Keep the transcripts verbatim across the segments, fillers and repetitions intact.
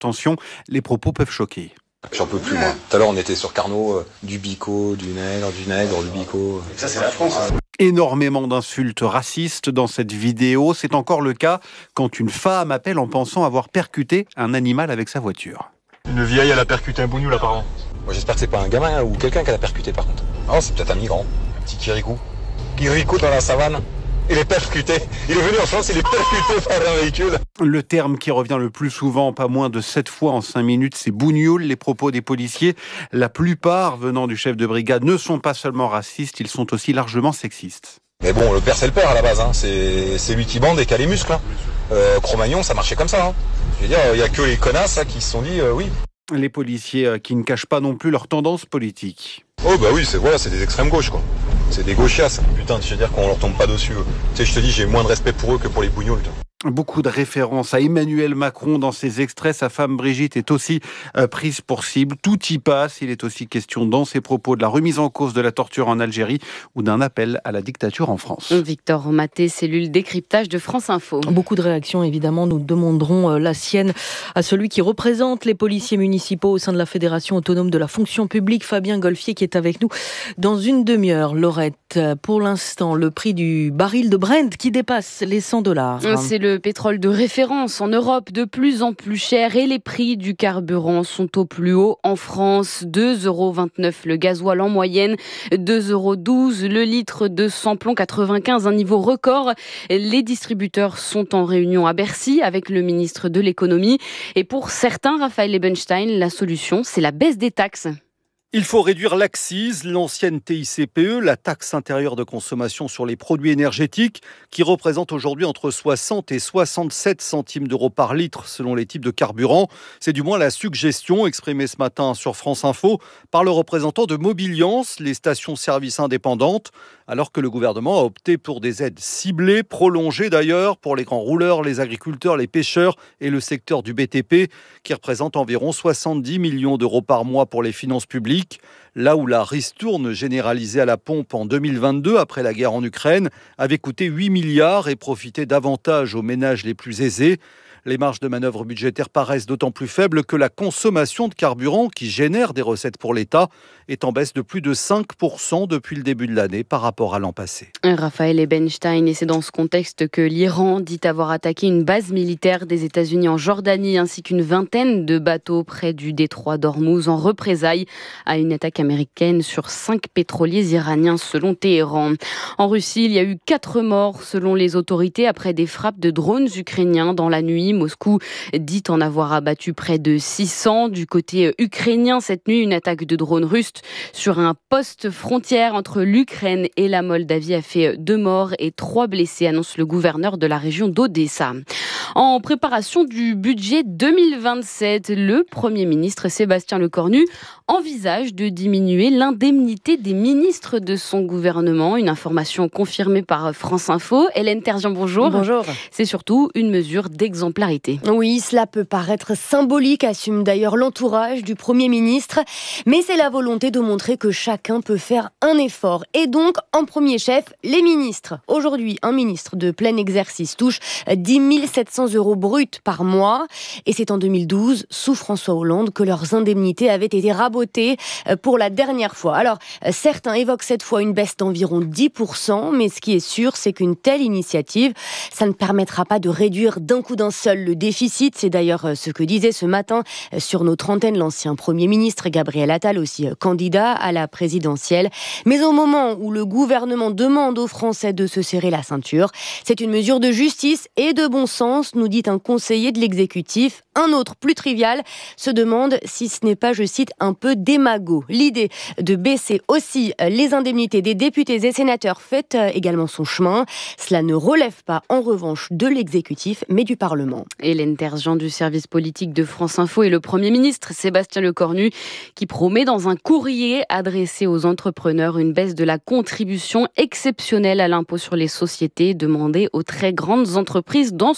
Attention, les propos peuvent choquer. J'en peux plus, moi. Tout à l'heure, on était sur Carnot, euh, du bico, du nègre, du nègre, du bico. Ça, c'est la France. Hein. Énormément d'insultes racistes dans cette vidéo. C'est encore le cas quand une femme appelle en pensant avoir percuté un animal avec sa voiture. Une vieille, elle a percuté un bougnoul apparemment. Moi, j'espère que c'est pas un gamin hein, ou quelqu'un qui l'a percuté, par contre. Non, c'est peut-être un migrant. Un petit Kirikou. Kirikou dans la savane. Il est percuté. Il est venu en France, il est percuté par un véhicule. Le terme qui revient le plus souvent, pas moins de sept fois en cinq minutes, c'est bougnoul. Les propos des policiers, la plupart venant du chef de brigade, ne sont pas seulement racistes, ils sont aussi largement sexistes. Mais bon, le père, c'est le père à la base. Hein. C'est, c'est lui qui bande et qui a les muscles. Hein. Euh, Cro-Magnon, ça marchait comme ça. Hein. Je veux dire, il n'y a que les connasses hein, qui se sont dit euh, oui. Les policiers euh, qui ne cachent pas non plus leur tendance politique. Oh bah oui, c'est voilà, c'est des extrêmes gauches quoi. C'est des gauchias. Putain, je veux dire qu'on leur tombe pas dessus. Tu sais, je te dis, j'ai moins de respect pour eux que pour les bougnoules. Beaucoup de références à Emmanuel Macron dans ses extraits. Sa femme Brigitte est aussi euh, prise pour cible. Tout y passe. Il est aussi question dans ses propos de la remise en cause de la torture en Algérie ou d'un appel à la dictature en France. Victor Maté, cellule décryptage de France Info. Beaucoup de réactions, évidemment. Nous demanderons la sienne à celui qui représente les policiers municipaux au sein de la Fédération autonome de la fonction publique, Fabien Golfier, qui est avec nous dans une demi-heure. Laurette, pour l'instant, le prix du baril de Brent qui dépasse les cent dollars. C'est le pétrole de référence en Europe, de plus en plus cher, et les prix du carburant sont au plus haut. En France, deux euros vingt-neuf le gasoil en moyenne, deux euros douze le litre de samplon quatre-vingt-quinze, un niveau record. Les distributeurs sont en réunion à Bercy avec le ministre de l'économie. Et pour certains, Raphaël Ebenstein, la solution, c'est la baisse des taxes. Il faut réduire l'accise, l'ancienne T I C P E, la taxe intérieure de consommation sur les produits énergétiques, qui représente aujourd'hui entre soixante et soixante-sept centimes d'euros par litre selon les types de carburant. C'est du moins la suggestion exprimée ce matin sur France Info par le représentant de Mobiliance, les stations-service indépendantes, alors que le gouvernement a opté pour des aides ciblées, prolongées d'ailleurs, pour les grands rouleurs, les agriculteurs, les pêcheurs et le secteur du B T P, qui représente environ soixante-dix millions d'euros par mois pour les finances publiques. Là où la ristourne généralisée à la pompe en deux mille vingt-deux, après la guerre en Ukraine, avait coûté huit milliards et profitait davantage aux ménages les plus aisés. Les marges de manœuvre budgétaires paraissent d'autant plus faibles que la consommation de carburant, qui génère des recettes pour l'État, est en baisse de plus de cinq pour cent depuis le début de l'année par rapport à l'an passé. Raphaël Ebenstein, et c'est dans ce contexte que l'Iran dit avoir attaqué une base militaire des États-Unis en Jordanie ainsi qu'une vingtaine de bateaux près du détroit d'Ormuz en représailles à une attaque américaine sur cinq pétroliers iraniens selon Téhéran. En Russie, il y a eu quatre morts selon les autorités après des frappes de drones ukrainiens dans la nuit. Moscou dit en avoir abattu près de six cents. Du côté ukrainien, cette nuit, une attaque de drones russes sur un poste frontière entre l'Ukraine et la Moldavie a fait deux morts et trois blessés, annonce le gouverneur de la région d'Odessa. En préparation du budget deux mille vingt-sept, le Premier ministre Sébastien Lecornu envisage de diminuer l'indemnité des ministres de son gouvernement. Une information confirmée par France Info. Hélène Terzian, bonjour. Bonjour. C'est surtout une mesure d'exemplarité. Oui, cela peut paraître symbolique, assume d'ailleurs l'entourage du Premier ministre. Mais c'est la volonté de montrer que chacun peut faire un effort. Et donc, en premier chef, les ministres. Aujourd'hui, un ministre de plein exercice touche dix mille sept cents euros bruts par mois. Et c'est en deux mille douze, sous François Hollande, que leurs indemnités avaient été rabotées pour la dernière fois. Alors, certains évoquent cette fois une baisse d'environ dix pour cent, mais ce qui est sûr, c'est qu'une telle initiative, ça ne permettra pas de réduire d'un coup d'un seul le déficit. C'est d'ailleurs ce que disait ce matin sur notre antenne l'ancien Premier ministre Gabriel Attal, aussi candidat à la présidentielle. Mais au moment où le gouvernement demande aux Français de se serrer la ceinture, c'est une mesure de justice et de bon sens, nous dit un conseiller de l'exécutif. Un autre, plus trivial, se demande si ce n'est pas, je cite, un peu démago. L'idée de baisser aussi les indemnités des députés et sénateurs fait également son chemin. Cela ne relève pas, en revanche, de l'exécutif, mais du Parlement. Hélène Terzian du service politique de France Info et le Premier ministre Sébastien Lecornu qui promet dans un courrier adressé aux entrepreneurs une baisse de la contribution exceptionnelle à l'impôt sur les sociétés demandée aux très grandes entreprises dans ce budget.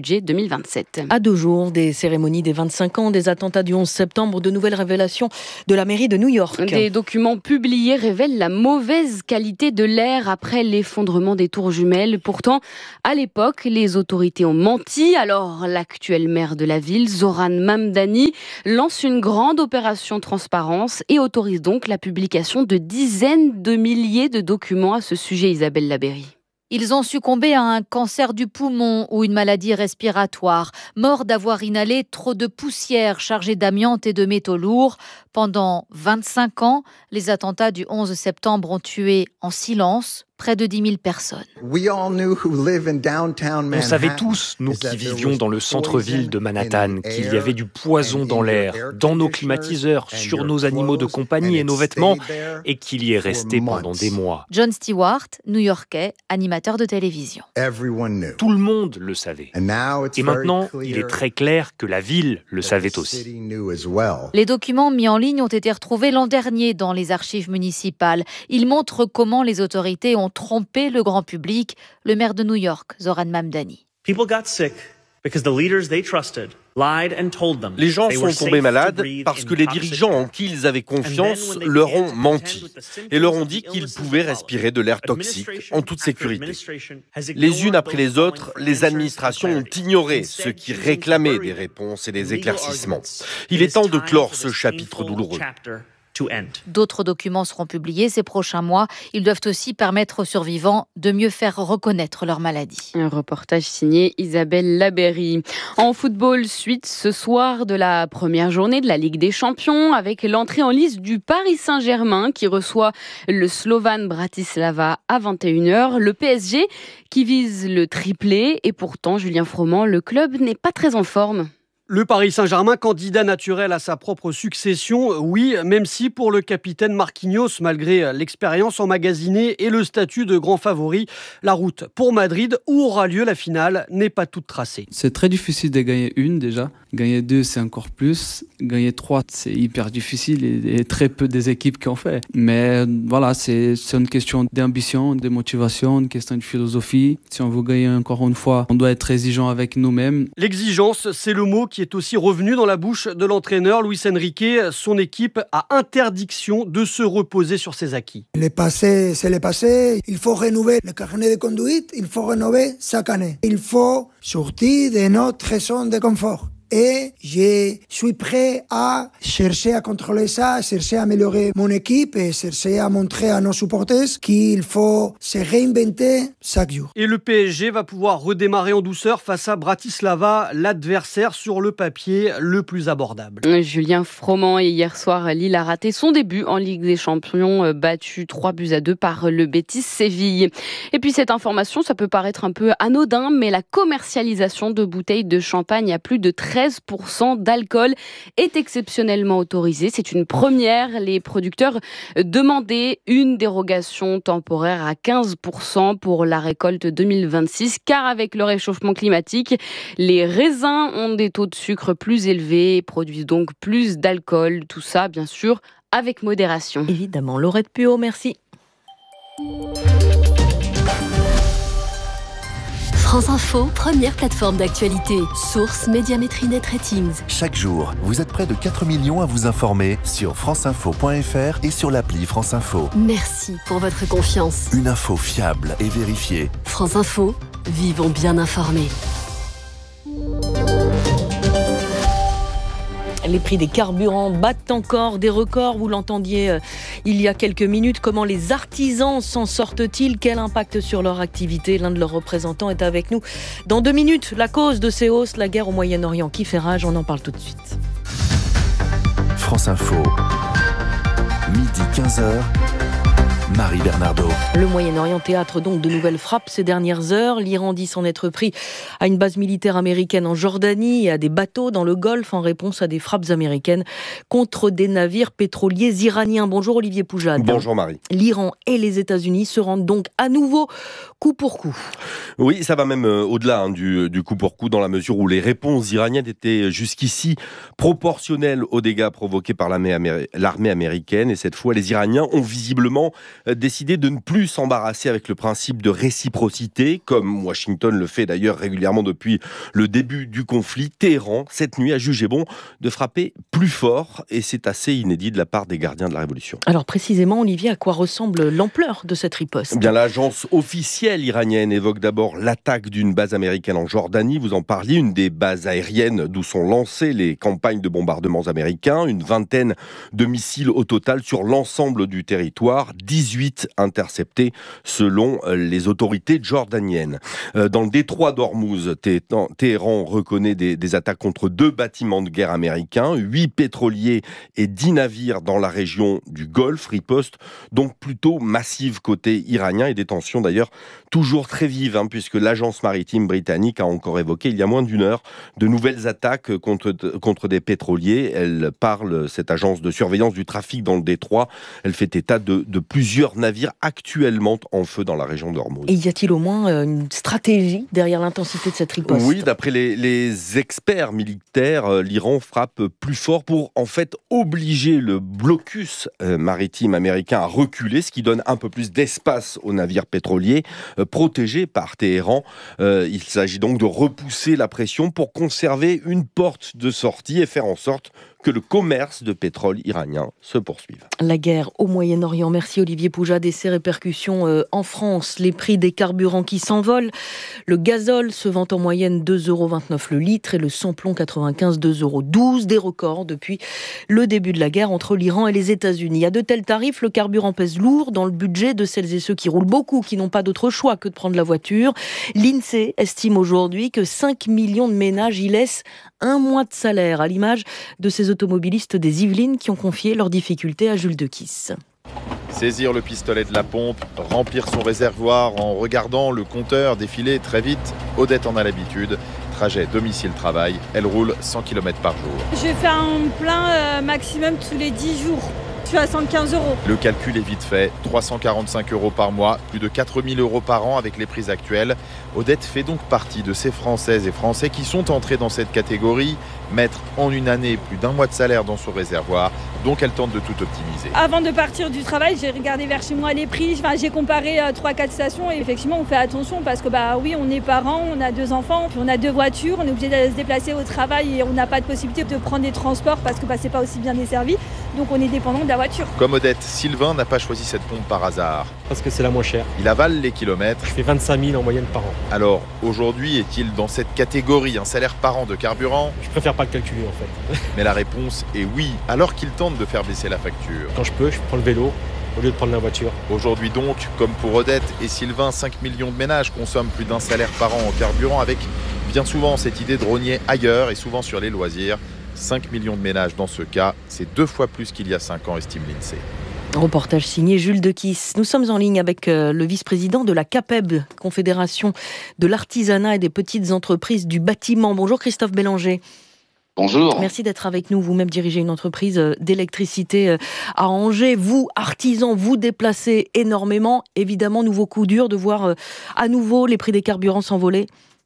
budget deux mille vingt-sept. À deux jours des cérémonies des vingt-cinq ans des attentats du onze septembre, de nouvelles révélations de la mairie de New York. Des documents publiés révèlent la mauvaise qualité de l'air après l'effondrement des tours jumelles. Pourtant, à l'époque, les autorités ont menti. Alors, l'actuel maire de la ville, Zoran Mamdani, lance une grande opération transparence et autorise donc la publication de dizaines de milliers de documents à ce sujet, Isabelle Labéry. Ils ont succombé à un cancer du poumon ou une maladie respiratoire, morts d'avoir inhalé trop de poussière chargée d'amiante et de métaux lourds. Pendant vingt-cinq ans, les attentats du onze septembre ont tué en silence près de dix mille personnes. On savait tous, nous qui vivions dans le centre-ville de Manhattan, qu'il y avait du poison dans l'air, dans nos climatiseurs, sur nos animaux de compagnie et nos vêtements, et qu'il y est resté pendant des mois. Jon Stewart, New-Yorkais, animateur de télévision. Tout le monde le savait. Et maintenant, il est très clair que la ville le savait aussi. Les documents mis en ligne ont été retrouvés l'an dernier dans les archives municipales. Ils montrent comment les autorités ont trompé le grand public. Le maire de New York, Zoran Mamdani. Les gens sont tombés malades parce que les dirigeants en qui ils avaient confiance leur ont menti et leur ont dit qu'ils pouvaient respirer de l'air toxique en toute sécurité. Les unes après les autres, les administrations ont ignoré ceux qui réclamaient des réponses et des éclaircissements. Il est temps de clore ce chapitre douloureux. D'autres documents seront publiés ces prochains mois. Ils doivent aussi permettre aux survivants de mieux faire reconnaître leur maladie. Un reportage signé Isabelle Labéry. En football, suite ce soir de la première journée de la Ligue des Champions avec l'entrée en lice du Paris Saint-Germain qui reçoit le Slovan Bratislava à vingt et une heures. Le P S G qui vise le triplé et pourtant, Julien Froment, le club n'est pas très en forme. Le Paris Saint-Germain, candidat naturel à sa propre succession, oui, même si pour le capitaine Marquinhos, malgré l'expérience emmagasinée et le statut de grand favori, la route pour Madrid, où aura lieu la finale, n'est pas toute tracée. C'est très difficile de gagner une déjà. Gagner deux, c'est encore plus. Gagner trois, c'est hyper difficile et, et très peu des équipes qui ont fait. Mais voilà, c'est, c'est une question d'ambition, de motivation, une question de philosophie. Si on veut gagner encore une fois, on doit être exigeant avec nous-mêmes. L'exigence, c'est le mot qui est aussi revenu dans la bouche de l'entraîneur Luis Enrique. Son équipe a interdiction de se reposer sur ses acquis. Le passé, c'est le passé. Il faut renouveler le carnet de conduite. Il faut rénover chaque année. Il faut sortir de notre zone de confort. Et je suis prêt à chercher à contrôler ça, chercher à améliorer mon équipe et chercher à montrer à nos supporters qu'il faut se réinventer chaque jour. Et le P S G va pouvoir redémarrer en douceur face à Bratislava, l'adversaire sur le papier le plus abordable. Julien Froment, et hier soir, Lille a raté son début en Ligue des Champions, battu trois buts à deux par le Betis Séville. Et puis cette information, ça peut paraître un peu anodin, mais la commercialisation de bouteilles de champagne à plus de treize pour cent d'alcool est exceptionnellement autorisée. C'est une première. Les producteurs demandaient une dérogation temporaire à quinze pour cent pour la récolte deux mille vingt-six, car avec le réchauffement climatique, les raisins ont des taux de sucre plus élevés et produisent donc plus d'alcool. Tout ça, bien sûr, avec modération. Évidemment. Laurette Puot, merci. France Info, première plateforme d'actualité. Source Médiamétrie Net Ratings. Chaque jour, vous êtes près de quatre millions à vous informer sur franceinfo point f r et sur l'appli France Info. Merci pour votre confiance. Une info fiable et vérifiée. France Info, vivons bien informés. Les prix des carburants battent encore des records. Vous l'entendiez euh, il y a quelques minutes. Comment les artisans s'en sortent-ils? Quel impact sur leur activité? L'un de leurs représentants est avec nous. Dans deux minutes, la cause de ces hausses, la guerre au Moyen-Orient qui fait rage. On en parle tout de suite. France Info, midi quinze heures. Marie Bernardo. Le Moyen-Orient, théâtre donc de nouvelles frappes ces dernières heures. L'Iran dit s'en être pris à une base militaire américaine en Jordanie et à des bateaux dans le Golfe en réponse à des frappes américaines contre des navires pétroliers iraniens. Bonjour Olivier Poujade. Bonjour Marie. L'Iran et les États-Unis se rendent donc à nouveau coup pour coup. Oui, ça va même euh, au-delà hein, du, du coup pour coup, dans la mesure où les réponses iraniennes étaient jusqu'ici proportionnelles aux dégâts provoqués par l'armée, améri- l'armée américaine. Et cette fois, les Iraniens ont visiblement décidé de ne plus s'embarrasser avec le principe de réciprocité, comme Washington le fait d'ailleurs régulièrement depuis le début du conflit. Téhéran, cette nuit, a jugé bon de frapper plus fort, et c'est assez inédit de la part des gardiens de la révolution. Alors précisément, Olivier, à quoi ressemble l'ampleur de cette riposte ? Eh bien, l'agence officielle iranienne évoque d'abord l'attaque d'une base américaine en Jordanie. Vous en parliez, une des bases aériennes d'où sont lancées les campagnes de bombardements américains. Une vingtaine de missiles au total sur l'ensemble du territoire, dix-huit interceptés selon les autorités jordaniennes. Dans le détroit d'Ormuz, Téhéran reconnaît des, des attaques contre deux bâtiments de guerre américains, huit pétroliers et dix navires dans la région du Golfe. Riposte donc plutôt massive côté iranien, et des tensions d'ailleurs toujours très vives, hein, puisque l'agence maritime britannique a encore évoqué il y a moins d'une heure de nouvelles attaques contre, contre des pétroliers. Elle parle, cette agence de surveillance du trafic dans le détroit, elle fait état de, de plusieurs navires actuellement en feu dans la région d'Ormuz. Et y a-t-il au moins une stratégie derrière l'intensité de cette riposte ? Oui, d'après les, les experts militaires, l'Iran frappe plus fort pour en fait obliger le blocus maritime américain à reculer, ce qui donne un peu plus d'espace aux navires pétroliers euh, protégés par Téhéran. Euh, il s'agit donc de repousser la pression pour conserver une porte de sortie et faire en sorte que le commerce de pétrole iranien se poursuive. La guerre au Moyen-Orient. Merci Olivier Poujade. Et ses répercussions euh, en France. Les prix des carburants qui s'envolent. Le gazole se vend en moyenne deux euros vingt-neuf le litre et le samplon quatre-vingt-quinze deux euros douze. Des records depuis le début de la guerre entre l'Iran et les États-Unis. À de tels tarifs, le carburant pèse lourd dans le budget de celles et ceux qui roulent beaucoup, qui n'ont pas d'autre choix que de prendre la voiture. L'INSEE estime aujourd'hui que cinq millions de ménages y laissent un mois de salaire, à l'image de ces automobilistes des Yvelines qui ont confié leurs difficultés à Jules Dequisse. Saisir le pistolet de la pompe, remplir son réservoir en regardant le compteur défiler très vite. Odette en a l'habitude. Trajet domicile-travail, elle roule cent kilomètres par jour. Je fais un plein euh, maximum tous les dix jours. Je suis à cent quinze euros. Le calcul est vite fait, trois cent quarante-cinq euros par mois, plus de quatre mille euros par an avec les prix actuels. Odette fait donc partie de ces Françaises et Français qui sont entrés dans cette catégorie, mettre en une année plus d'un mois de salaire dans son réservoir, donc elle tente de tout optimiser. Avant de partir du travail, j'ai regardé vers chez moi les prix, enfin, j'ai comparé euh, trois quatre stations et effectivement on fait attention parce que bah oui, on est parents, on a deux enfants, puis on a deux voitures, on est obligé de se déplacer au travail et on n'a pas de possibilité de prendre des transports parce que bah, c'est pas aussi bien desservi, donc on est dépendant de la voiture. Comme Odette, Sylvain n'a pas choisi cette pompe par hasard. Parce que c'est la moins chère. Il avale les kilomètres. Je fais vingt-cinq mille en moyenne par an. Alors, aujourd'hui, est-il dans cette catégorie, un salaire par an de carburant ? Je préfère pas le calculer en fait. Mais la réponse est oui, alors qu'il tente de faire baisser la facture. Quand je peux, je prends le vélo au lieu de prendre la voiture. Aujourd'hui donc, comme pour Odette et Sylvain, cinq millions de ménages consomment plus d'un salaire par an en carburant, avec bien souvent cette idée de rogner ailleurs et souvent sur les loisirs. cinq millions de ménages dans ce cas, c'est deux fois plus qu'il y a cinq ans, estime l'INSEE. Reportage signé Jules Dequisse. Nous sommes en ligne avec le vice-président de la CAPEB, Confédération de l'artisanat et des petites entreprises du bâtiment. Bonjour Christophe Bélanger. Bonjour. Merci d'être avec nous. Vous-même dirigez une entreprise d'électricité à Angers. Vous, artisans, vous déplacez énormément. Évidemment, nouveau coup dur de voir à nouveau les prix des carburants s'envoler.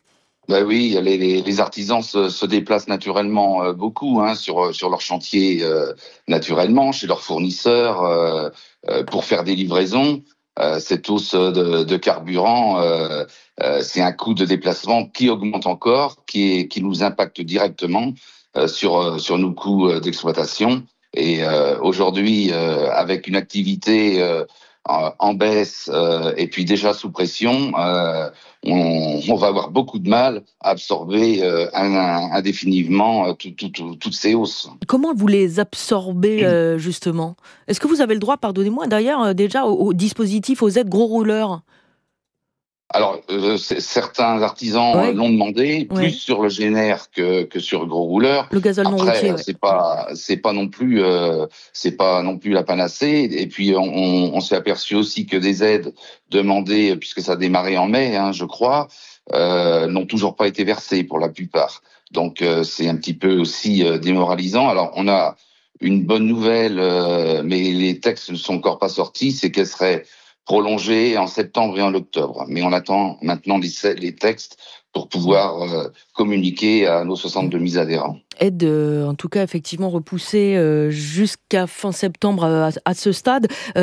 Ben oui, les, les, les artisans se, se déplacent naturellement euh, beaucoup hein, sur, sur leur chantier, euh, naturellement, chez leurs fournisseurs, euh, euh, pour faire des livraisons. Euh, cette hausse de, de carburant, euh, euh, c'est un coût de déplacement qui augmente encore, qui, est, qui nous impacte directement euh, sur, sur nos coûts d'exploitation. Et euh, aujourd'hui, euh, avec une activité euh, en, en baisse euh, et puis déjà sous pression, euh, on, on va avoir beaucoup de mal à absorber euh, indéfiniment euh, tout, tout, tout, toutes ces hausses. Comment vous les absorbez euh, justement ? Est-ce que vous avez le droit, pardonnez-moi, d'ailleurs euh, déjà au, au dispositif, aux aides gros rouleurs ? Alors, euh, certains artisans ouais. l'ont demandé, plus ouais. sur le G N R que, que sur le gros rouleur. Le gazole non Après, routier. Ouais. c'est pas, c'est pas non plus, euh, c'est pas non plus la panacée. Et puis, on, on s'est aperçu aussi que des aides demandées, puisque ça a démarré en mai, hein, je crois, euh, n'ont toujours pas été versées pour la plupart. Donc, euh, c'est un petit peu aussi euh, démoralisant. Alors, on a une bonne nouvelle, euh, mais les textes ne sont encore pas sortis, c'est qu'elle serait prolongé en septembre et en octobre. Mais on attend maintenant les, les textes pour pouvoir euh, communiquer à nos soixante-deux mille adhérents. Aide, euh, en tout cas, effectivement repoussée euh, jusqu'à fin septembre à, à ce stade. Euh,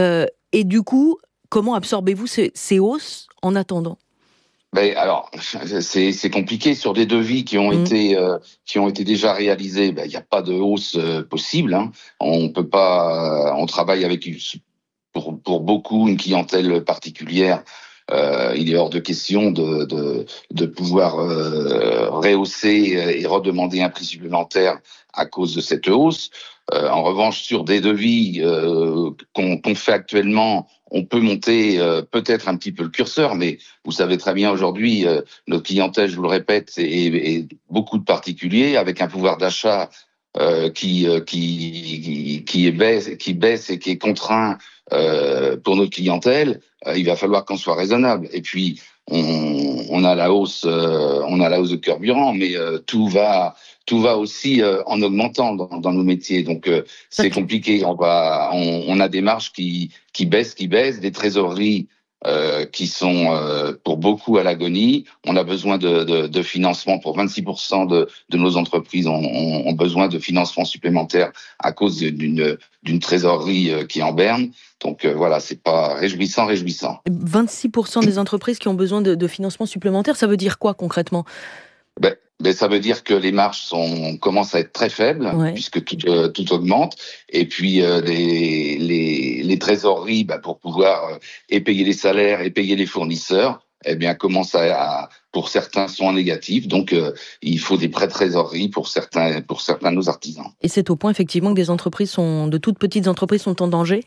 Et du coup, comment absorbez-vous ces, ces hausses en attendant ? Ben alors, c'est, c'est compliqué sur des devis qui ont mmh. été euh, qui ont été déjà réalisés. Ben il n'y a pas de hausse euh, possible. Hein. On peut pas. On travaille avec pour pour beaucoup une clientèle particulière. Euh, il est hors de question de de, de pouvoir euh, rehausser et redemander un prix supplémentaire à cause de cette hausse. Euh, en revanche, sur des devis euh, qu'on, qu'on fait actuellement, on peut monter euh, peut-être un petit peu le curseur, mais vous savez très bien aujourd'hui, euh, notre clientèle, je vous le répète, est, est beaucoup de particuliers avec un pouvoir d'achat euh, qui, euh, qui qui est baisse, qui baisse et qui est contraint euh, pour notre clientèle. Euh, il va falloir qu'on soit raisonnable. Et puis on, on a la hausse, euh, on a la hausse de carburant, mais euh, tout va tout va aussi euh, en augmentant dans, dans nos métiers. Donc euh, c'est compliqué. On va, on, on a des marges qui qui baissent, qui baissent, des trésoreries euh, qui sont euh, pour beaucoup à l'agonie. On a besoin de, de, de financement pour vingt-six pour cent de, de nos entreprises ont, ont, ont besoin de financement supplémentaire à cause d'une d'une trésorerie euh, qui est en berne. Donc euh, voilà, c'est pas réjouissant, réjouissant. vingt-six pour cent des entreprises qui ont besoin de, de financement supplémentaire, ça veut dire quoi concrètement ? Ben, ben ça veut dire que les marges sont commencent à être très faibles, ouais. puisque tout, euh, tout augmente, et puis euh, les, les les trésoreries, ben, pour pouvoir euh, et payer les salaires et payer les fournisseurs, eh bien commencent à, à pour certains sont en négatif, donc euh, il faut des prêts de trésorerie pour certains pour certains de nos artisans. Et c'est au point effectivement que des entreprises sont de toutes petites entreprises sont en danger.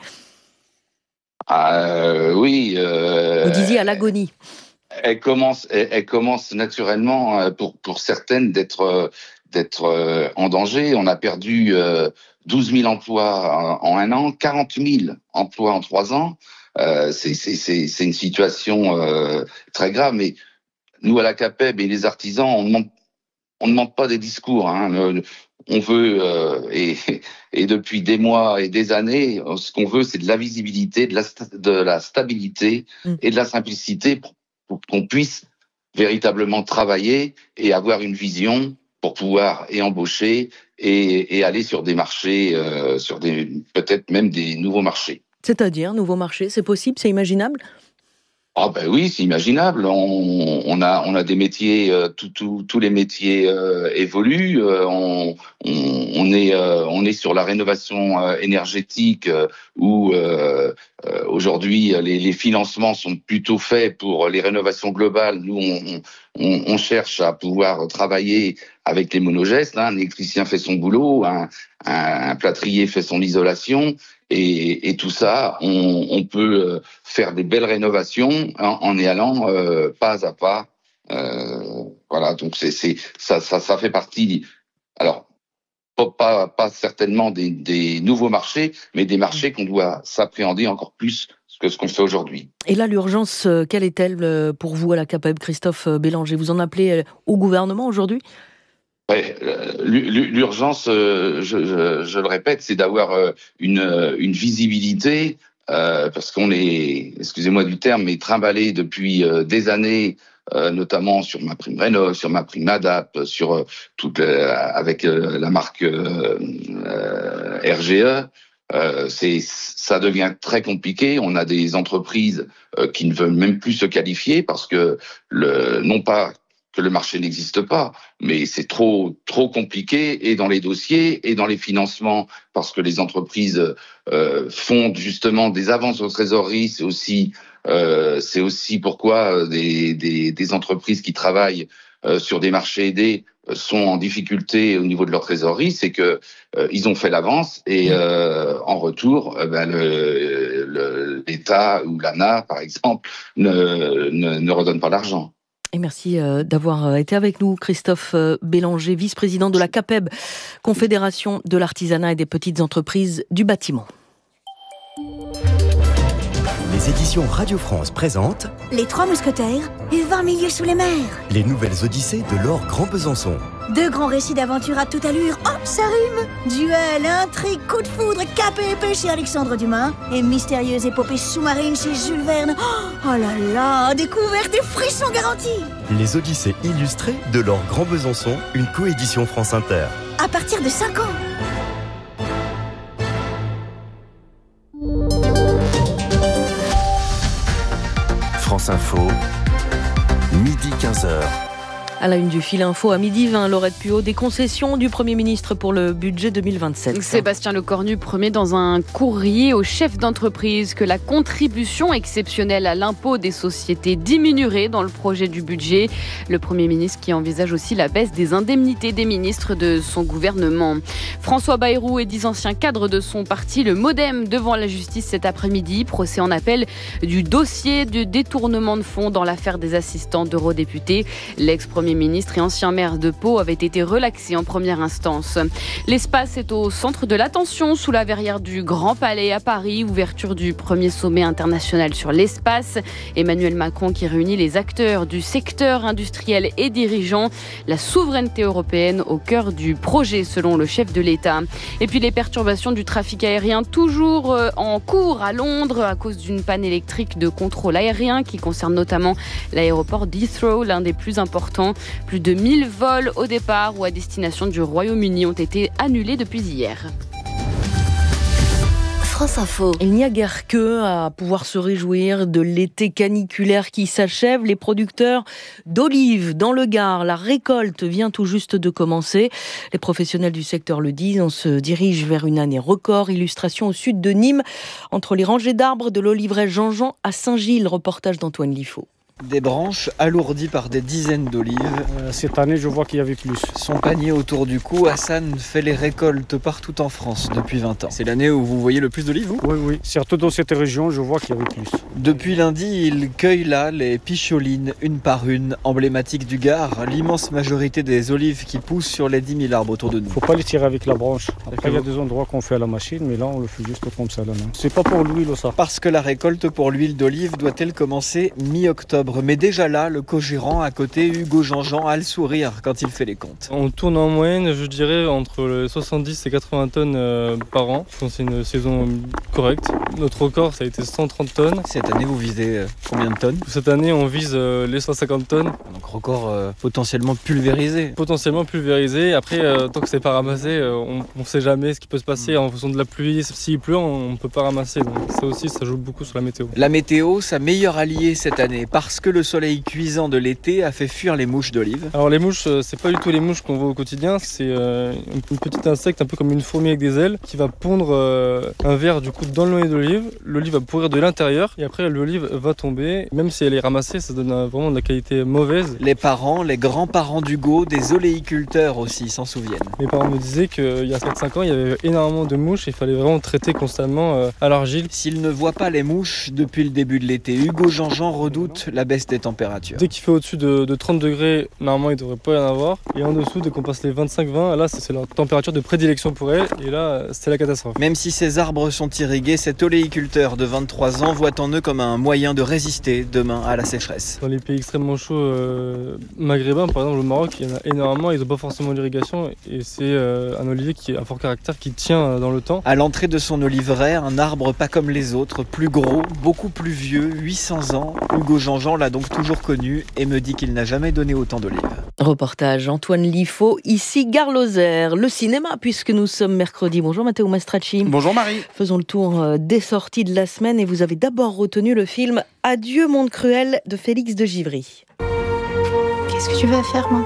Euh, oui. Euh, Vous disiez à l'agonie. Elle commence, elle, elle commence naturellement pour pour certaines d'être d'être en danger. On a perdu douze mille emplois en un an, quarante mille emplois en trois ans. Euh, c'est c'est c'est c'est une situation euh, très grave. Mais nous à la CAPEB et les artisans, on demande on ne demande pas des discours. Hein. On veut euh, et et depuis des mois et des années, ce qu'on veut, c'est de la visibilité, de la de la stabilité mmh. et de la simplicité pour pour qu'on puisse véritablement travailler et avoir une vision pour pouvoir et embaucher et, et aller sur des marchés, euh, sur des peut-être même des nouveaux marchés. C'est-à-dire nouveaux marchés, c'est possible, c'est imaginable ? Ah ben oui, c'est imaginable. On, on a on a des métiers, euh, tout, tout, tous les métiers euh, évoluent. Euh, on, on, on est euh, on est sur la rénovation euh, énergétique euh, où euh, euh, aujourd'hui les, les financements sont plutôt faits pour les rénovations globales. Nous on, on, on cherche à pouvoir travailler avec les monogestes. Hein. Un électricien fait son boulot, un, un, un plâtrier fait son isolation. Et, et tout ça, on, on peut faire des belles rénovations en, en y allant euh, pas à pas. Euh, voilà, donc c'est, c'est ça, ça, ça fait partie. Alors, pas, pas, pas certainement des, des nouveaux marchés, mais des marchés qu'on doit s'appréhender encore plus que ce qu'on fait aujourd'hui. Et là, l'urgence, quelle est-elle pour vous à la CAPEB, Christophe Bélanger ? Vous en appelez au gouvernement aujourd'hui ? Ouais, l'urgence, je, je, je le répète, c'est d'avoir une, une visibilité, euh, parce qu'on est, excusez-moi du terme, mais trimballé depuis des années, euh, notamment sur ma prime Rénov, sur ma prime Adap, sur toute avec la marque euh, R G E. Euh, c'est, ça devient très compliqué. On a des entreprises euh, qui ne veulent même plus se qualifier parce que le, non pas que le marché n'existe pas, mais c'est trop trop compliqué et dans les dossiers et dans les financements parce que les entreprises euh, font justement des avances aux trésoreries. C'est aussi euh, c'est aussi pourquoi des, des des entreprises qui travaillent euh, sur des marchés aidés sont en difficulté au niveau de leur trésorerie. C'est que euh, ils ont fait l'avance et euh, en retour, euh, ben, le, le, l'État ou l'A N A par exemple ne ne, ne redonne pas l'argent. Et merci d'avoir été avec nous, Christophe Bélanger, vice-président de la CAPEB, Confédération de l'artisanat et des petites entreprises du bâtiment. Les éditions Radio France présentent Les Trois Mousquetaires et vingt milieux sous les mers. Les nouvelles odyssées de Laure Grand Besançon. Deux grands récits d'aventure à toute allure. Oh, ça rime! Duel, intrigue, coup de foudre, cap et épée chez Alexandre Dumas et mystérieuse épopée sous-marine chez Jules Verne. Oh, oh là là, découverte et frissons garantis! Les odyssées illustrées de Laure Grand Besançon, une coédition France Inter. À partir de cinq ans. France Info, midi quinze heures. À la une du fil info à midi vingt, Laurette Puot, des concessions du Premier ministre pour le budget deux mille vingt-sept. Sébastien Lecornu promet dans un courrier aux chefs d'entreprise que la contribution exceptionnelle à l'impôt des sociétés diminuerait dans le projet du budget. Le Premier ministre qui envisage aussi la baisse des indemnités des ministres de son gouvernement. François Bayrou et dix anciens cadres de son parti, le MoDem, devant la justice cet après-midi. Procès en appel du dossier de détournement de fonds dans l'affaire des assistants d'eurodéputés. L'ex-premier ministre et ancien maire de Pau avait été relaxé en première instance. L'espace est au centre de l'attention sous la verrière du Grand Palais à Paris, ouverture du premier sommet international sur l'espace. Emmanuel Macron qui réunit les acteurs du secteur industriel et dirigeants. La souveraineté européenne au cœur du projet selon le chef de l'État. Et puis les perturbations du trafic aérien toujours en cours à Londres à cause d'une panne électrique de contrôle aérien qui concerne notamment l'aéroport d'Heathrow, l'un des plus importants. Plus de mille vols au départ ou à destination du Royaume-Uni ont été annulés depuis hier. France Info. Il n'y a guère que à pouvoir se réjouir de l'été caniculaire qui s'achève. Les producteurs d'olives dans le Gard, la récolte vient tout juste de commencer. Les professionnels du secteur le disent, on se dirige vers une année record. Illustration au sud de Nîmes, entre les rangées d'arbres de l'oliveraie Jean-Jean à Saint-Gilles. Reportage d'Antoine Liffaut. Des branches alourdies par des dizaines d'olives. Euh, cette année, je vois qu'il y avait plus. Son panier autour du cou, Hassan fait les récoltes partout en France depuis vingt ans. C'est l'année où vous voyez le plus d'olives, vous ? Oui, oui. Surtout dans cette région, je vois qu'il y avait plus. Depuis lundi, il cueille là les picholines, une par une, emblématiques du Gard, l'immense majorité des olives qui poussent sur les dix mille arbres autour de nous. Faut pas les tirer avec la branche. Après, il y a des endroits qu'on fait à la machine, mais là, on le fait juste comme ça, là. C'est pas pour l'huile, ça. Parce que la récolte pour l'huile d'olive doit-elle commencer mi-octobre. Mais déjà là, le co-gérant à côté, Hugo Jean-Jean, a le sourire quand il fait les comptes. On tourne en moyenne, je dirais, entre soixante-dix et quatre-vingts tonnes euh, par an. Je pense que c'est une saison correcte. Notre record, ça a été cent trente tonnes. Cette année, vous visez euh, combien de tonnes ? Cette année, on vise euh, les cent cinquante tonnes. Donc record euh, potentiellement pulvérisé. Potentiellement pulvérisé. Après, euh, tant que c'est pas ramassé, euh, on ne sait jamais ce qui peut se passer. En fonction de la pluie, s'il pleut, on ne peut pas ramasser. Donc ça aussi, ça joue beaucoup sur la météo. La météo, sa meilleure alliée cette année, parce que le soleil cuisant de l'été a fait fuir les mouches d'olive. Alors les mouches, c'est pas du tout les mouches qu'on voit au quotidien, c'est euh, une petite insecte un peu comme une fourmi avec des ailes qui va pondre euh, un ver du coup dans le noyau d'olive. L'olive va pourrir de l'intérieur et après l'olive va tomber. Même si elle est ramassée, ça donne un, vraiment de la qualité mauvaise. Les parents, les grands-parents d'Hugo, des oléiculteurs aussi s'en souviennent. Mes parents me disaient qu'il y a quatre cinq ans, il y avait énormément de mouches et il fallait vraiment traiter constamment euh, à l'argile. S'il ne voit pas les mouches depuis le début de l'été, Hugo Jean-Jean redoute la baisse des températures. Dès qu'il fait au-dessus de, de trente degrés, normalement il ne devrait pas y en avoir. Et en dessous, dès qu'on passe les vingt-cinq vingt, là c'est leur température de prédilection pour elle. Et là, c'est la catastrophe. Même si ces arbres sont irrigués, cet oléiculteur de vingt-trois ans voit en eux comme un moyen de résister demain à la sécheresse. Dans les pays extrêmement chauds euh, maghrébins, par exemple au Maroc, il y en a énormément. Ils n'ont pas forcément d'irrigation. Et c'est euh, un olivier qui a un fort caractère, qui tient dans le temps. À l'entrée de son oliveraie, un arbre pas comme les autres, plus gros, beaucoup plus vieux, huit cents ans. Hugo Jean-Jean l'a donc toujours connu et me dit qu'il n'a jamais donné autant d'olives. Reportage Antoine Liffaut, ici Gare Lozère. Le cinéma, puisque nous sommes mercredi. Bonjour Matteo Mastracci. Bonjour Marie. Faisons le tour des sorties de la semaine et vous avez d'abord retenu le film Adieu monde cruel de Félix de Givry. Qu'est-ce que tu vas faire maintenant ?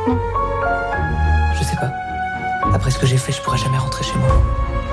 Je sais pas. Après ce que j'ai fait, je pourrais jamais rentrer chez moi.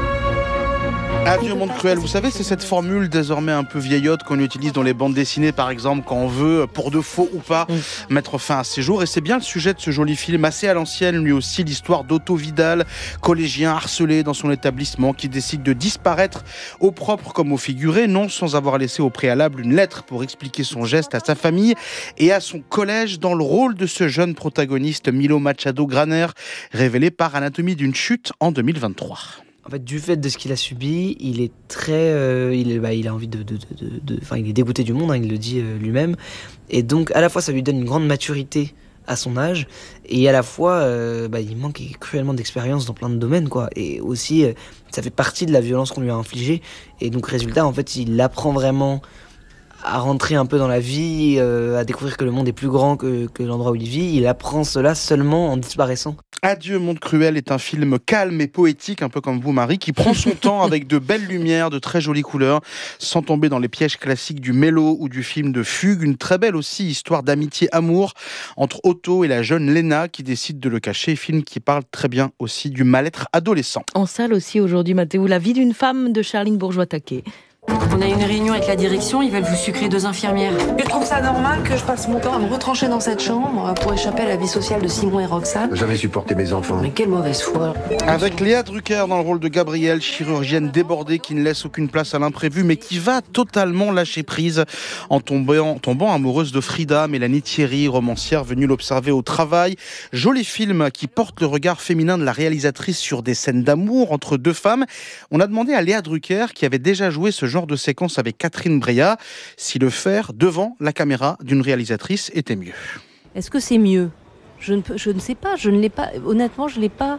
Adieu monde cruel, vous savez, c'est cette formule désormais un peu vieillotte qu'on utilise dans les bandes dessinées, par exemple, quand on veut, pour de faux ou pas, mmh. mettre fin à ses jours. Et c'est bien le sujet de ce joli film, assez à l'ancienne, lui aussi, l'histoire d'Otto Vidal, collégien harcelé dans son établissement, qui décide de disparaître au propre comme au figuré, non sans avoir laissé au préalable une lettre pour expliquer son geste à sa famille et à son collège, dans le rôle de ce jeune protagoniste, Milo Machado Graner, révélé par Anatomie d'une chute en deux mille vingt-trois. En fait, du fait de ce qu'il a subi, il est très, euh, il, est, bah, il a envie de, de, de, de, enfin, il est dégoûté du monde, hein, il le dit euh, lui-même. Et donc, à la fois, ça lui donne une grande maturité à son âge, et à la fois, euh, bah, il manque cruellement d'expérience dans plein de domaines, quoi. Et aussi, euh, ça fait partie de la violence qu'on lui a infligée. Et donc, résultat, en fait, il apprend vraiment à rentrer un peu dans la vie, euh, à découvrir que le monde est plus grand que, que l'endroit où il vit. Il apprend cela seulement en disparaissant. Adieu Monde Cruel est un film calme et poétique, un peu comme vous Marie, qui prend son temps avec de belles lumières, de très jolies couleurs, sans tomber dans les pièges classiques du mélo ou du film de fugue. Une très belle aussi histoire d'amitié-amour entre Otto et la jeune Lena qui décide de le cacher. Film qui parle très bien aussi du mal-être adolescent. En salle aussi aujourd'hui, Mathéo, La vie d'une femme de Charline Bourgeois-Taquet. On a une réunion avec la direction, ils veulent vous sucrer deux infirmières. Je trouve ça normal que je passe mon temps à me retrancher dans cette chambre pour échapper à la vie sociale de Simon et Roxane. J'avais supporté mes enfants. Mais quelle mauvaise foi. Avec Léa Drucker dans le rôle de Gabrielle, chirurgienne débordée qui ne laisse aucune place à l'imprévu, mais qui va totalement lâcher prise en tombant, tombant amoureuse de Frida, Mélanie Thierry, romancière venue l'observer au travail. Joli film qui porte le regard féminin de la réalisatrice sur des scènes d'amour entre deux femmes. On a demandé à Léa Drucker, qui avait déjà joué ce genre de séquence avec Catherine Breillat, si le faire devant la caméra d'une réalisatrice était mieux. Est-ce que c'est mieux ? je ne, peux, je ne sais pas, je ne l'ai pas, honnêtement, je ne l'ai pas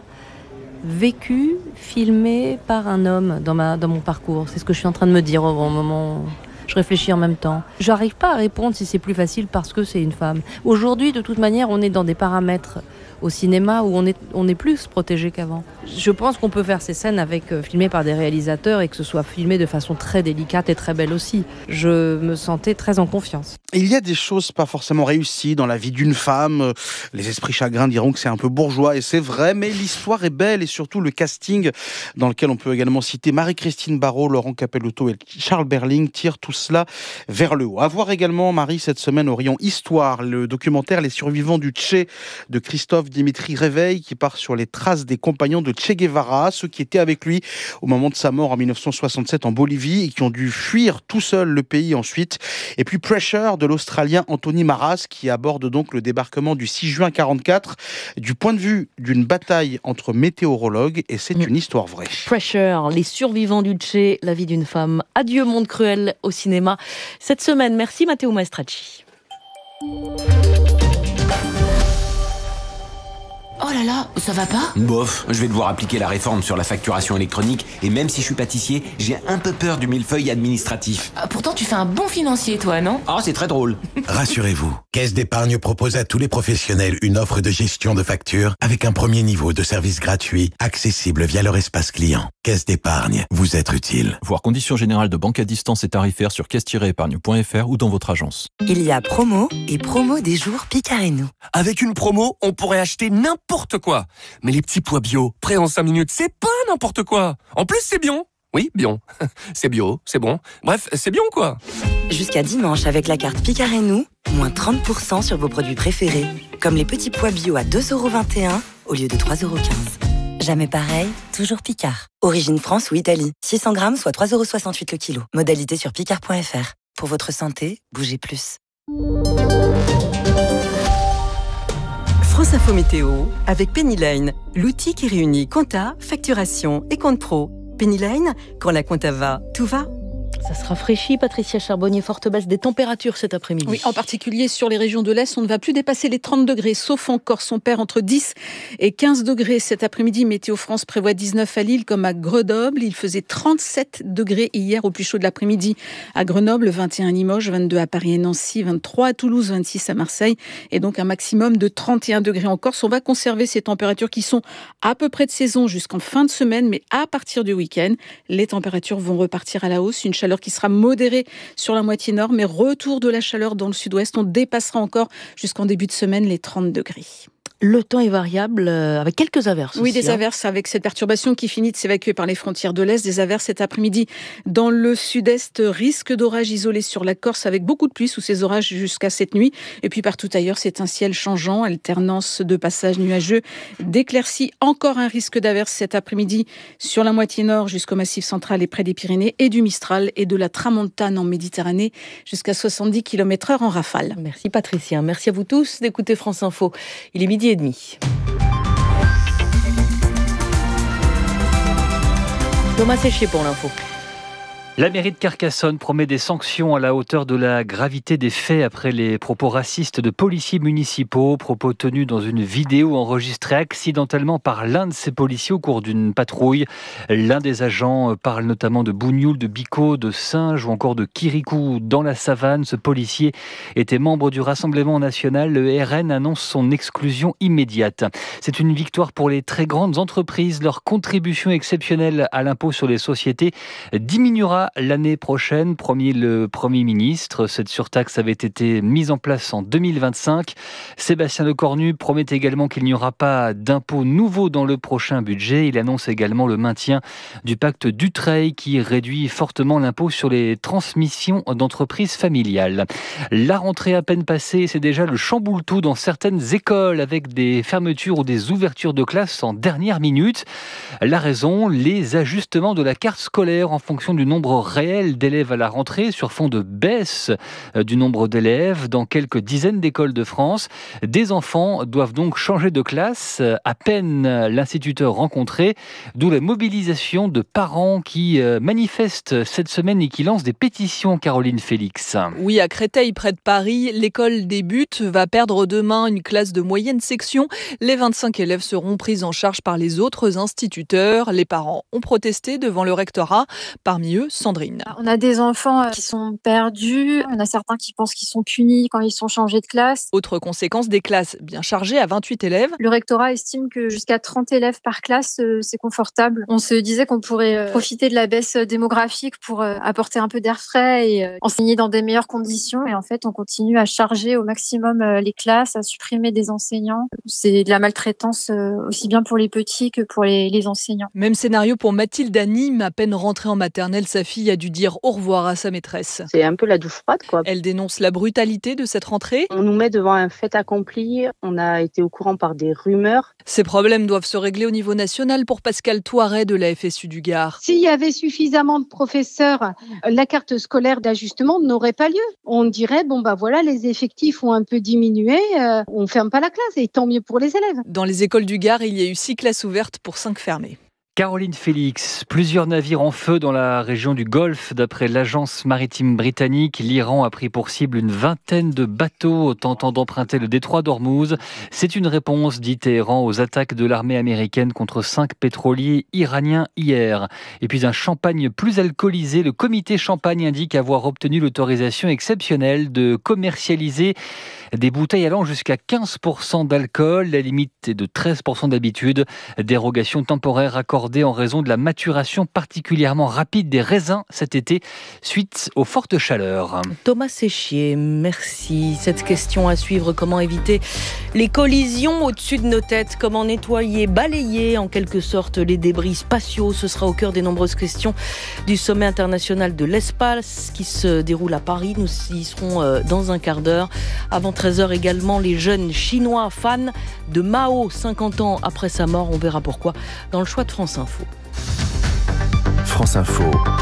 vécu, filmé par un homme dans, ma, dans mon parcours. C'est ce que je suis en train de me dire au moment où je réfléchis en même temps. Je n'arrive pas à répondre si c'est plus facile parce que c'est une femme. Aujourd'hui, de toute manière, on est dans des paramètres au cinéma où on est, on est plus protégé qu'avant. Je pense qu'on peut faire ces scènes avec, euh, filmées par des réalisateurs et que ce soit filmé de façon très délicate et très belle aussi. Je me sentais très en confiance. Il y a des choses pas forcément réussies dans la vie d'une femme. Les esprits chagrins diront que c'est un peu bourgeois et c'est vrai, mais l'histoire est belle et surtout le casting dans lequel on peut également citer Marie-Christine Barrault, Laurent Capellotto et Charles Berling tire tout cela vers le haut. À voir également, Marie, cette semaine au rayon Histoire, le documentaire Les survivants du Tché de Christophe Dimitri Réveil qui part sur les traces des compagnons de Che Guevara, ceux qui étaient avec lui au moment de sa mort en dix-neuf cent soixante-sept en Bolivie et qui ont dû fuir tout seuls le pays ensuite. Et puis Pressure de l'Australien Anthony Maras qui aborde donc le débarquement du six juin quarante-quatre du point de vue d'une bataille entre météorologues et c'est une histoire vraie. Pressure, les survivants du Tché, la vie d'une femme. Adieu Monde Cruel au cinéma cette semaine. Merci Matteo Maestracci. Oh là là, ça va pas ? Bof, je vais devoir appliquer la réforme sur la facturation électronique et même si je suis pâtissier, j'ai un peu peur du millefeuille administratif. Ah, pourtant tu fais un bon financier toi, non ? Ah, c'est très drôle. Rassurez-vous, Caisse d'épargne propose à tous les professionnels une offre de gestion de factures avec un premier niveau de service gratuit, accessible via leur espace client. Caisse d'épargne, vous être utile. Voir conditions générales de banque à distance et tarifaires sur caisse tiret épargne point f r ou dans votre agence. Il y a promo et promo des jours Picard et nous. Avec une promo, on pourrait acheter n'importe quoi. Mais les petits pois bio, prêts en cinq minutes, c'est pas n'importe quoi. En plus, c'est bio. Oui, bio. C'est bio, c'est bon. Bref, c'est bien quoi. Jusqu'à dimanche, avec la carte Picard et nous, moins trente pour cent sur vos produits préférés. Comme les petits pois bio à deux euros vingt et un au lieu de trois euros quinze. Jamais pareil, toujours Picard. Origine France ou Italie. six cents grammes, soit trois euros soixante-huit le kilo. Modalité sur picard point f r. Pour votre santé, bougez plus. France Info Météo avec Pennyline, l'outil qui réunit compta, facturation et compte pro. Pennyline, quand la compta va, tout va. Ça se rafraîchit, Patricia Charbonnier, forte baisse des températures cet après-midi. Oui, en particulier sur les régions de l'Est, on ne va plus dépasser les trente degrés, sauf en Corse, on perd entre dix et quinze degrés cet après-midi. Météo France prévoit dix-neuf à Lille comme à Grenoble. Il faisait trente-sept degrés hier au plus chaud de l'après-midi à Grenoble, vingt et un à Limoges, vingt-deux à Paris et Nancy, vingt-trois à Toulouse, vingt-six à Marseille et donc un maximum de trente et un degrés en Corse. On va conserver ces températures qui sont à peu près de saison jusqu'en fin de semaine, mais à partir du week-end, les températures vont repartir à la hausse. Une chaleur qui sera modérée sur la moitié nord, mais retour de la chaleur dans le sud-ouest. On dépassera encore jusqu'en début de semaine les trente degrés. Le temps est variable, euh, avec quelques averses. Oui, aussi, des hein. averses avec cette perturbation qui finit de s'évacuer par les frontières de l'Est. Des averses cet après-midi dans le sud-est. Risque d'orage isolé sur la Corse avec beaucoup de pluie sous ces orages jusqu'à cette nuit. Et puis partout ailleurs, c'est un ciel changeant, alternance de passages nuageux, d'éclaircies. Encore un risque d'averse cet après-midi sur la moitié nord jusqu'au Massif central et près des Pyrénées et du Mistral et de la Tramontane en Méditerranée jusqu'à soixante-dix kilomètres heure en rafale. Merci Patricia. Merci à vous tous d'écouter France Info. Il est midi et demi. Thomas Séchier pour l'info. La mairie de Carcassonne promet des sanctions à la hauteur de la gravité des faits après les propos racistes de policiers municipaux, propos tenus dans une vidéo enregistrée accidentellement par l'un de ces policiers au cours d'une patrouille. L'un des agents parle notamment de bougnoul, de bico, de singe ou encore de kirikou dans la savane. Ce policier était membre du Rassemblement national. Le R N annonce son exclusion immédiate. C'est une victoire pour les très grandes entreprises. Leur contribution exceptionnelle à l'impôt sur les sociétés diminuera l'année prochaine, promis le Premier ministre. Cette surtaxe avait été mise en place en deux mille vingt-cinq. Sébastien Lecornu promet également qu'il n'y aura pas d'impôts nouveaux dans le prochain budget. Il annonce également le maintien du pacte Dutreil qui réduit fortement l'impôt sur les transmissions d'entreprises familiales. La rentrée à peine passée, c'est déjà le chamboule-tout dans certaines écoles avec des fermetures ou des ouvertures de classes en dernière minute. La raison, les ajustements de la carte scolaire en fonction du nombre réel d'élèves à la rentrée sur fond de baisse du nombre d'élèves dans quelques dizaines d'écoles de France. Des enfants doivent donc changer de classe à peine l'instituteur rencontré, d'où la mobilisation de parents qui manifestent cette semaine et qui lancent des pétitions, Caroline Félix. Oui, à Créteil, près de Paris, l'école débute, va perdre demain une classe de moyenne section. Les vingt-cinq élèves seront pris en charge par les autres instituteurs. Les parents ont protesté devant le rectorat. Parmi eux, Sandrine. On a des enfants qui sont perdus, on a certains qui pensent qu'ils sont punis quand ils sont changés de classe. Autre conséquence, des classes bien chargées à vingt-huit élèves. Le rectorat estime que jusqu'à trente élèves par classe, c'est confortable. On se disait qu'on pourrait profiter de la baisse démographique pour apporter un peu d'air frais et enseigner dans des meilleures conditions. Et en fait, on continue à charger au maximum les classes, à supprimer des enseignants. C'est de la maltraitance aussi bien pour les petits que pour les, les enseignants. Même scénario pour Mathilde à Nîmes, à peine rentrée en maternelle, sa fille a dû dire au revoir à sa maîtresse. C'est un peu la douche froide, quoi. Elle dénonce la brutalité de cette rentrée. On nous met devant un fait accompli, on a été au courant par des rumeurs. Ces problèmes doivent se régler au niveau national pour Pascal Touaret de la F S U du Gard. S'il y avait suffisamment de professeurs, la carte scolaire d'ajustement n'aurait pas lieu. On dirait, bon bah voilà, les effectifs ont un peu diminué, euh, on ferme pas la classe et tant mieux pour les élèves. Dans les écoles du Gard, il y a eu six classes ouvertes pour cinq fermées. Caroline Félix, plusieurs navires en feu dans la région du Golfe. D'après l'agence maritime britannique, l'Iran a pris pour cible une vingtaine de bateaux tentant d'emprunter le détroit d'Ormuz. C'est une réponse, dit Téhéran, aux attaques de l'armée américaine contre cinq pétroliers iraniens hier. Et puis un champagne plus alcoolisé. Le comité champagne indique avoir obtenu l'autorisation exceptionnelle de commercialiser des bouteilles allant jusqu'à quinze pour cent d'alcool. La limite est de treize pour cent d'habitude. Dérogation temporaire accordée en raison de la maturation particulièrement rapide des raisins cet été suite aux fortes chaleurs. Thomas Séchier, merci. Cette question à suivre, comment éviter les collisions au-dessus de nos têtes, comment nettoyer, balayer en quelque sorte les débris spatiaux, ce sera au cœur des nombreuses questions du sommet international de l'espace qui se déroule à Paris. Nous y serons dans un quart d'heure. Avant treize heures également, les jeunes chinois fans de Mao, cinquante ans après sa mort, on verra pourquoi dans le choix de France Info. France Info,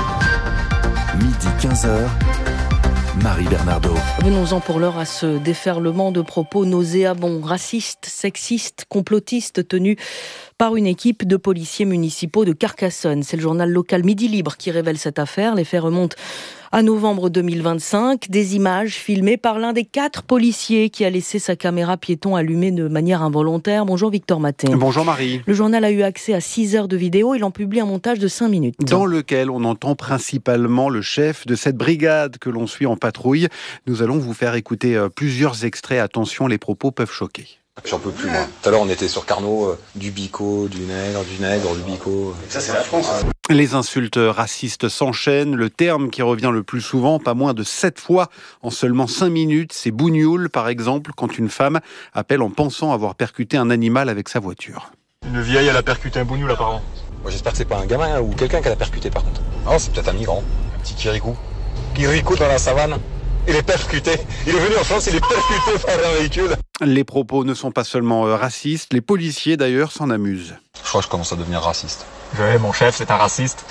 midi quinze heures, Marie Bernardo. Venons-en pour l'heure à ce déferlement de propos nauséabonds, racistes, sexistes, complotistes tenus par une équipe de policiers municipaux de Carcassonne. C'est le journal local Midi Libre qui révèle cette affaire. Les faits remontent à novembre deux mille vingt-cinq, des images filmées par l'un des quatre policiers qui a laissé sa caméra piéton allumée de manière involontaire. Bonjour Victor Matin. Bonjour Marie. Le journal a eu accès à six heures de vidéo. Il en publie un montage de cinq minutes. Dans lequel on entend principalement le chef de cette brigade que l'on suit en patrouille. Nous allons vous faire écouter plusieurs extraits. Attention, les propos peuvent choquer. J'en peux plus, moi. Tout à l'heure, on était sur Carnot, euh, du bico, du nègre, du nègre, du bico. Ça, c'est la France. Hein. Les insultes racistes s'enchaînent. Le terme qui revient le plus souvent, pas moins de sept fois en seulement cinq minutes, c'est bougnoul, par exemple, quand une femme appelle en pensant avoir percuté un animal avec sa voiture. Une vieille, elle a percuté un bougnoul, apparemment. Moi, j'espère que c'est pas un gamin hein, ou quelqu'un qui l'a percuté, par contre. Non, c'est peut-être un migrant. Un petit kirikou. Kirikou dans la savane. Il est percuté. Il est venu en France, il est percuté par un véhicule. Les propos ne sont pas seulement racistes, les policiers d'ailleurs s'en amusent. Je crois que je commence à devenir raciste. Ouais, mon chef, c'est un raciste.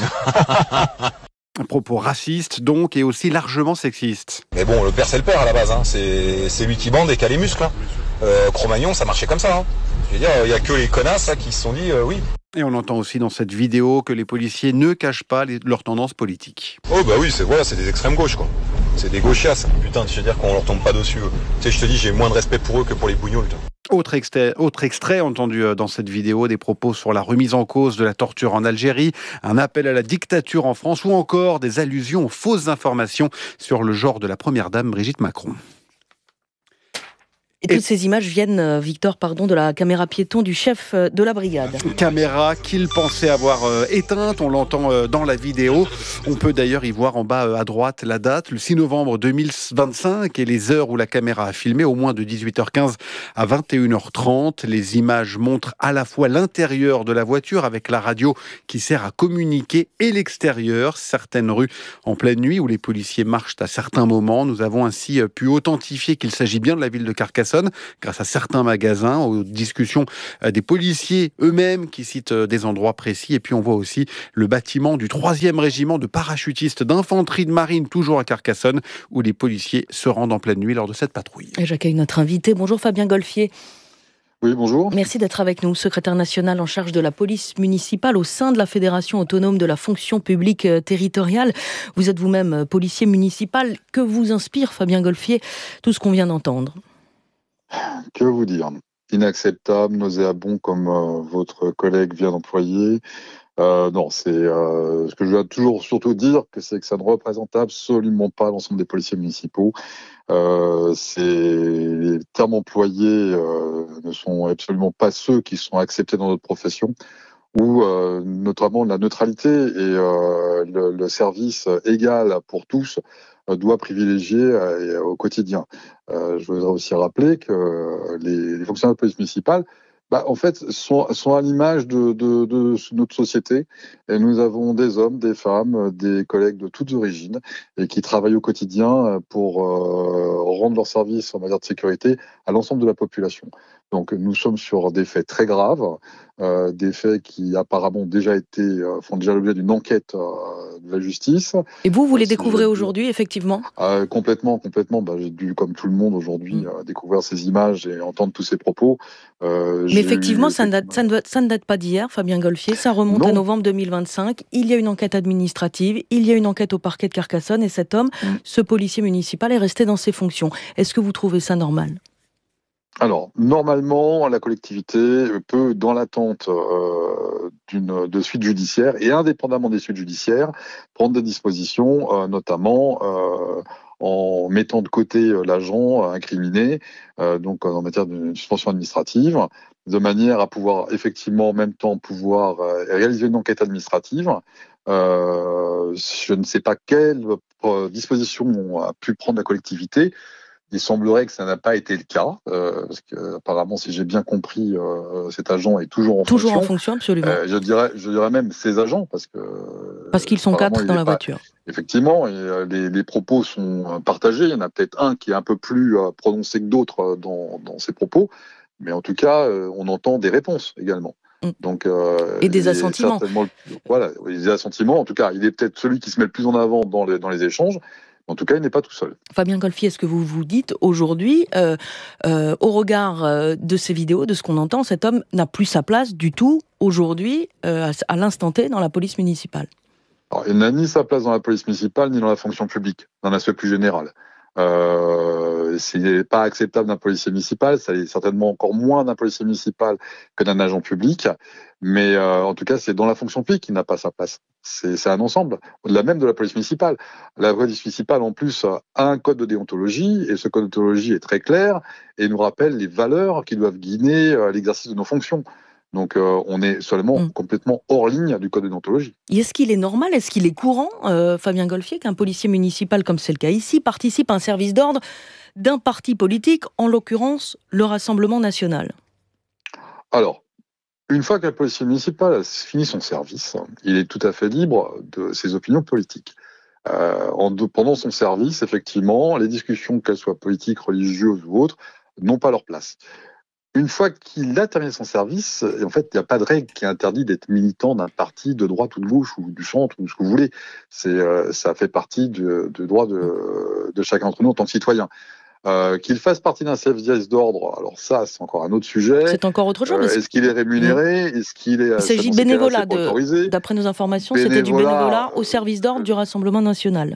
Un propos raciste donc et aussi largement sexiste. Mais bon, le père c'est le père à la base, hein. c'est, c'est lui qui bande et qui a les muscles. Hein. Euh, Cro-Magnon, ça marchait comme ça. Hein. Je veux dire, il n'y a que les connasses hein, qui se sont dit euh, oui. Et on entend aussi dans cette vidéo que les policiers ne cachent pas les, leurs tendances politiques. Oh bah oui, c'est voilà, c'est des extrêmes gauches quoi. C'est des gauchias. Putain, tu veux dire qu'on leur tombe pas dessus. Tu sais, je te dis, j'ai moins de respect pour eux que pour les bougnoules. Autre extrait, autre extrait entendu dans cette vidéo, des propos sur la remise en cause de la torture en Algérie, un appel à la dictature en France ou encore des allusions aux fausses informations sur le genre de la première dame Brigitte Macron. Et toutes et... ces images viennent, Victor, pardon, de la caméra piéton du chef de la brigade. Caméra qu'il pensait avoir euh, éteinte, on l'entend euh, dans la vidéo. On peut d'ailleurs y voir en bas euh, à droite la date, le six novembre deux mille vingt-cinq, et les heures où la caméra a filmé, au moins de dix-huit heures quinze à vingt et une heures trente. Les images montrent à la fois l'intérieur de la voiture avec la radio qui sert à communiquer et l'extérieur, certaines rues en pleine nuit où les policiers marchent à certains moments. Nous avons ainsi pu authentifier qu'il s'agit bien de la ville de Carcassonne, grâce à certains magasins, aux discussions des policiers eux-mêmes qui citent des endroits précis. Et puis on voit aussi le bâtiment du troisième régiment de parachutistes d'infanterie de marine, toujours à Carcassonne, où les policiers se rendent en pleine nuit lors de cette patrouille. Et j'accueille notre invité. Bonjour Fabien Golfier. Oui, bonjour. Merci d'être avec nous, secrétaire national en charge de la police municipale au sein de la Fédération autonome de la fonction publique territoriale. Vous êtes vous-même policier municipal. Que vous inspire, Fabien Golfier, tout ce qu'on vient d'entendre ? Que vous dire ? Inacceptable, nauséabond, comme euh, votre collègue vient d'employer. Euh, non, c'est euh, ce que je dois toujours surtout dire, que c'est que ça ne représente absolument pas l'ensemble des policiers municipaux. Euh, c'est les termes employés euh, ne sont absolument pas ceux qui sont acceptés dans notre profession, où euh, notamment la neutralité et euh, le, le service égal pour tous doit privilégier euh, au quotidien. Euh, je voudrais aussi rappeler que les, les fonctionnaires de police municipale, bah, en fait, sont, sont à l'image de, de, de notre société. Et nous avons des hommes, des femmes, des collègues de toutes origines et qui travaillent au quotidien pour euh, rendre leur service en matière de sécurité à l'ensemble de la population. Donc nous sommes sur des faits très graves, euh, des faits qui apparemment ont déjà été, euh, font déjà l'objet d'une enquête euh, de la justice. Et vous, vous les découvrez aujourd'hui, effectivement ? euh, Complètement, complètement. Bah, j'ai dû, comme tout le monde aujourd'hui, mmh. euh, découvrir ces images et entendre tous ces propos. Euh, Mais effectivement, eu... ça, ne date, ça, ne date, ça ne date pas d'hier, Fabien Golfier, ça remonte non. à novembre deux mille vingt-cinq. Il y a une enquête administrative, il y a une enquête au parquet de Carcassonne et cet homme, mmh. ce policier municipal, est resté dans ses fonctions. Est-ce que vous trouvez ça normal ? Alors, normalement, la collectivité peut, dans l'attente euh, d'une de suite judiciaire et indépendamment des suites judiciaires, prendre des dispositions, euh, notamment euh, en mettant de côté l'agent incriminé, euh, donc en matière de suspension administrative, de manière à pouvoir effectivement en même temps pouvoir euh, réaliser une enquête administrative. Euh, je ne sais pas quelle euh, disposition a pu prendre la collectivité. Il semblerait que ça n'a pas été le cas, euh, parce que apparemment, si j'ai bien compris, euh, cet agent est toujours en toujours fonction. Toujours en fonction, absolument. Euh, je dirais, je dirais même ses agents, parce que parce qu'ils sont quatre dans la pas... voiture. Effectivement, et, euh, les, les propos sont partagés. Il y en a peut-être un qui est un peu plus euh, prononcé que d'autres euh, dans, dans ses propos, mais en tout cas, euh, on entend des réponses également. Mm. Donc, euh, et des assentiments. Voilà, des assentiments. En tout cas, il est peut-être celui qui se met le plus en avant dans les, dans les échanges. En tout cas, il n'est pas tout seul. Fabien Golfier, est-ce que vous vous dites aujourd'hui, euh, euh, au regard euh, de ces vidéos, de ce qu'on entend, cet homme n'a plus sa place du tout aujourd'hui, euh, à, à l'instant T, dans la police municipale ? Alors, il n'a ni sa place dans la police municipale, ni dans la fonction publique, d'un aspect plus général. Euh, ce n'est pas acceptable d'un policier municipal, ça est certainement encore moins d'un policier municipal que d'un agent public, mais euh, en tout cas, c'est dans la fonction publique qu'il n'a pas sa place. C'est, c'est un ensemble, au-delà même de la police municipale. La police municipale, en plus, a un code de déontologie, et ce code de déontologie est très clair, et nous rappelle les valeurs qui doivent guider euh, l'exercice de nos fonctions. Donc euh, on est seulement mmh. complètement hors ligne du code de déontologie. Et est-ce qu'il est normal, est-ce qu'il est courant, euh, Fabien Golfier, qu'un policier municipal, comme c'est le cas ici, participe à un service d'ordre d'un parti politique, en l'occurrence le Rassemblement national ? Alors, une fois qu'un policier municipal a fini son service, il est tout à fait libre de ses opinions politiques. Euh, en de, pendant son service, effectivement, les discussions, qu'elles soient politiques, religieuses ou autres, n'ont pas leur place. Une fois qu'il a terminé son service, en fait, il n'y a pas de règle qui interdit d'être militant d'un parti de droite ou de gauche ou du centre ou ce que vous voulez. C'est, euh, ça fait partie du, du droit de, de chacun d'entre nous en tant que citoyen. Euh, qu'il fasse partie d'un service d'ordre, alors ça, c'est encore un autre sujet. C'est encore autre chose. Euh, est-ce qu'il est rémunéré ? Est-ce qu'il est... Il s'agit de bénévolat, de, d'après nos informations, bénévolat, c'était du bénévolat au service d'ordre du Rassemblement national.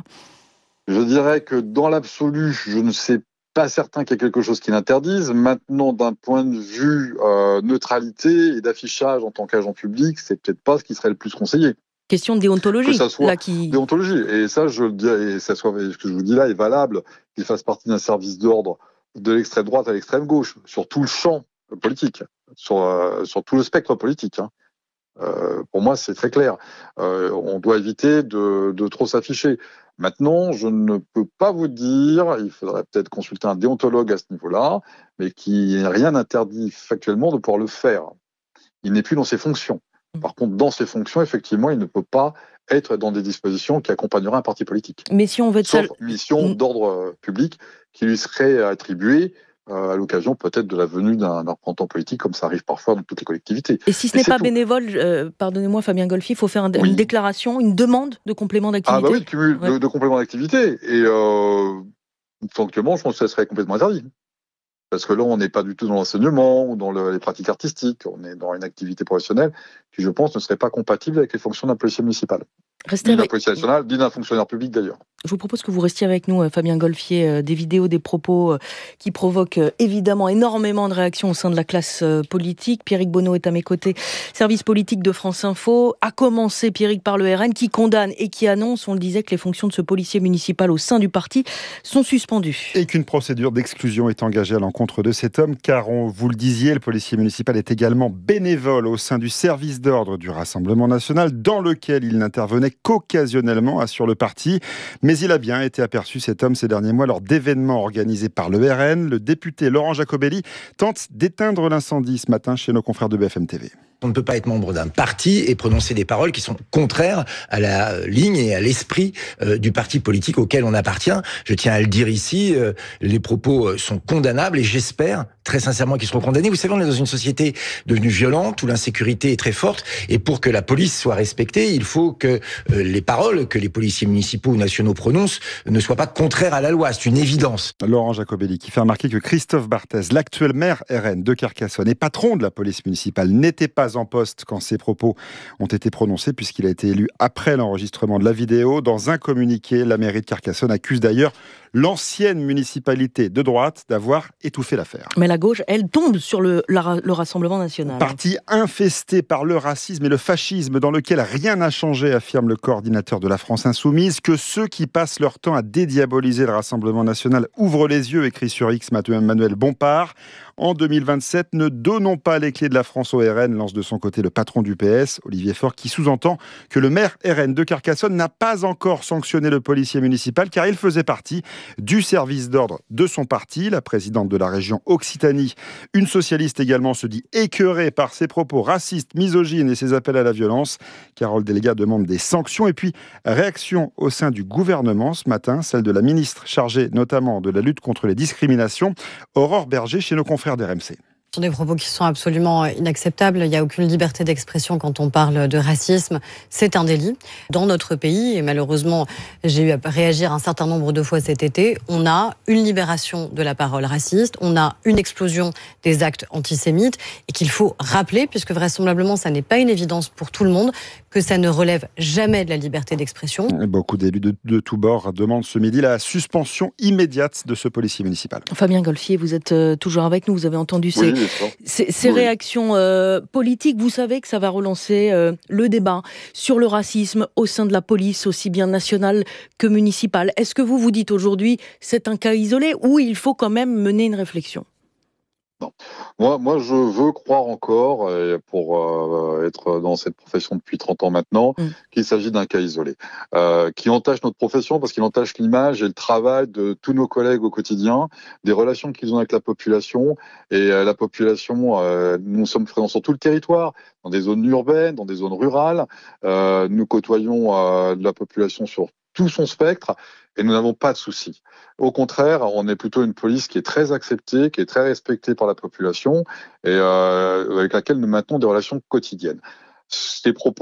Je dirais que dans l'absolu, je ne sais pas certain qu'il y ait quelque chose qui l'interdise. Maintenant, d'un point de vue euh, neutralité et d'affichage en tant qu'agent public, c'est peut-être pas ce qui serait le plus conseillé. Question de déontologie. Que ça soit là, qui... déontologie. Et ça, je le dis, et ça soit, ce que je vous dis là est valable, qu'il fasse partie d'un service d'ordre de l'extrême droite à l'extrême gauche, sur tout le champ politique, sur, euh, sur tout le spectre politique. Hein. Euh, pour moi, c'est très clair. Euh, on doit éviter de, de trop s'afficher. Maintenant, je ne peux pas vous dire, il faudrait peut-être consulter un déontologue à ce niveau-là, mais qu'il n'y ait rien interdit factuellement de pouvoir le faire. Il n'est plus dans ses fonctions. Par contre, dans ses fonctions, effectivement, il ne peut pas être dans des dispositions qui accompagneraient un parti politique. Mais si on veut être Sauf seul... mission d'ordre public qui lui serait attribuée euh, à l'occasion peut-être de la venue d'un, d'un représentant politique, comme ça arrive parfois dans toutes les collectivités. Et si ce n'est pas tout. bénévole, euh, pardonnez-moi Fabien Golfi, il faut faire un, oui. une déclaration, une demande de complément d'activité. Ah bah oui, de cumul ouais. de, de complément d'activité. Et euh, fonctionnement, je pense que ça serait complètement interdit. Parce que là, on n'est pas du tout dans l'enseignement ou dans le, les pratiques artistiques. On est dans une activité professionnelle qui, je pense, ne serait pas compatible avec les fonctions d'un policier municipal. Restez ni d'un avec... policier national, ni d'un fonctionnaire public d'ailleurs. Je vous propose que vous restiez avec nous, Fabien Golfier, des vidéos, des propos qui provoquent évidemment énormément de réactions au sein de la classe politique. Pierrick Bonneau est à mes côtés, service politique de France Info. A commencé, Pierrick, par le R N qui condamne et qui annonce, on le disait, que les fonctions de ce policier municipal au sein du parti sont suspendues. Et qu'une procédure d'exclusion est engagée à l'encontre de cet homme, car on, vous le disiez, le policier municipal est également bénévole au sein du service d'ordre du Rassemblement national, dans lequel il n'intervenait qu'occasionnellement, assure le parti. Mais il a bien été aperçu, cet homme, ces derniers mois, lors d'événements organisés par le R N. Le député Laurent Jacobelli tente d'éteindre l'incendie ce matin chez nos confrères de B F M T V. On ne peut pas être membre d'un parti et prononcer des paroles qui sont contraires à la ligne et à l'esprit euh, du parti politique auquel on appartient. Je tiens à le dire ici, euh, les propos sont condamnables et j'espère très sincèrement qu'ils seront condamnés. Vous savez, on est dans une société devenue violente où l'insécurité est très forte et pour que la police soit respectée, il faut que euh, les paroles que les policiers municipaux ou nationaux prononcent ne soient pas contraires à la loi. C'est une évidence. Laurent Jacobelli qui fait remarquer que Christophe Barthez, l'actuel maire R N de Carcassonne et patron de la police municipale, n'était pas en poste quand ces propos ont été prononcés puisqu'il a été élu après l'enregistrement de la vidéo. Dans un communiqué, la mairie de Carcassonne accuse d'ailleurs l'ancienne municipalité de droite d'avoir étouffé l'affaire. Mais la gauche, elle tombe sur le, la, le Rassemblement national. Parti infesté par le racisme et le fascisme dans lequel rien n'a changé, affirme le coordinateur de la France Insoumise, que ceux qui passent leur temps à dédiaboliser le Rassemblement national ouvrent les yeux, écrit sur X Manuel Bompard. En deux mille vingt-sept, ne donnons pas les clés de la France au R N, lance de son côté le patron du P S, Olivier Faure, qui sous-entend que le maire R N de Carcassonne n'a pas encore sanctionné le policier municipal car il faisait partie du service d'ordre de son parti. La présidente de la région Occitanie, une socialiste également, se dit écœurée par ses propos racistes, misogynes et ses appels à la violence. Carole Delga demande des sanctions. Et puis, réaction au sein du gouvernement ce matin, celle de la ministre chargée notamment de la lutte contre les discriminations, Aurore Berger, chez nos confrères d'R M C. Ce sont des propos qui sont absolument inacceptables. Il n'y a aucune liberté d'expression quand on parle de racisme. C'est un délit. Dans notre pays, et malheureusement, j'ai eu à réagir un certain nombre de fois cet été, on a une libération de la parole raciste, on a une explosion des actes antisémites, et qu'il faut rappeler, puisque vraisemblablement, ça n'est pas une évidence pour tout le monde, que ça ne relève jamais de la liberté d'expression. Beaucoup d'élus de, de tous bords demandent ce midi la suspension immédiate de ce policier municipal. Fabien Golfier, vous êtes euh, toujours avec nous, vous avez entendu ces, oui, ces, ces oui. réactions euh, politiques. Vous savez que ça va relancer euh, le débat sur le racisme au sein de la police, aussi bien nationale que municipale. Est-ce que vous vous dites aujourd'hui c'est un cas isolé ou il faut quand même mener une réflexion ? Non. Moi, moi, je veux croire encore, et pour euh, être dans cette profession depuis trente ans maintenant, mmh. qu'il s'agit d'un cas isolé, euh, qui entache notre profession parce qu'il entache l'image et le travail de tous nos collègues au quotidien, des relations qu'ils ont avec la population. Et euh, la population, euh, nous sommes présents sur tout le territoire, dans des zones urbaines, dans des zones rurales. Euh, nous côtoyons euh, la population sur tout son spectre. Et nous n'avons pas de soucis. Au contraire, on est plutôt une police qui est très acceptée, qui est très respectée par la population et euh, avec laquelle nous maintenons des relations quotidiennes. Ces propos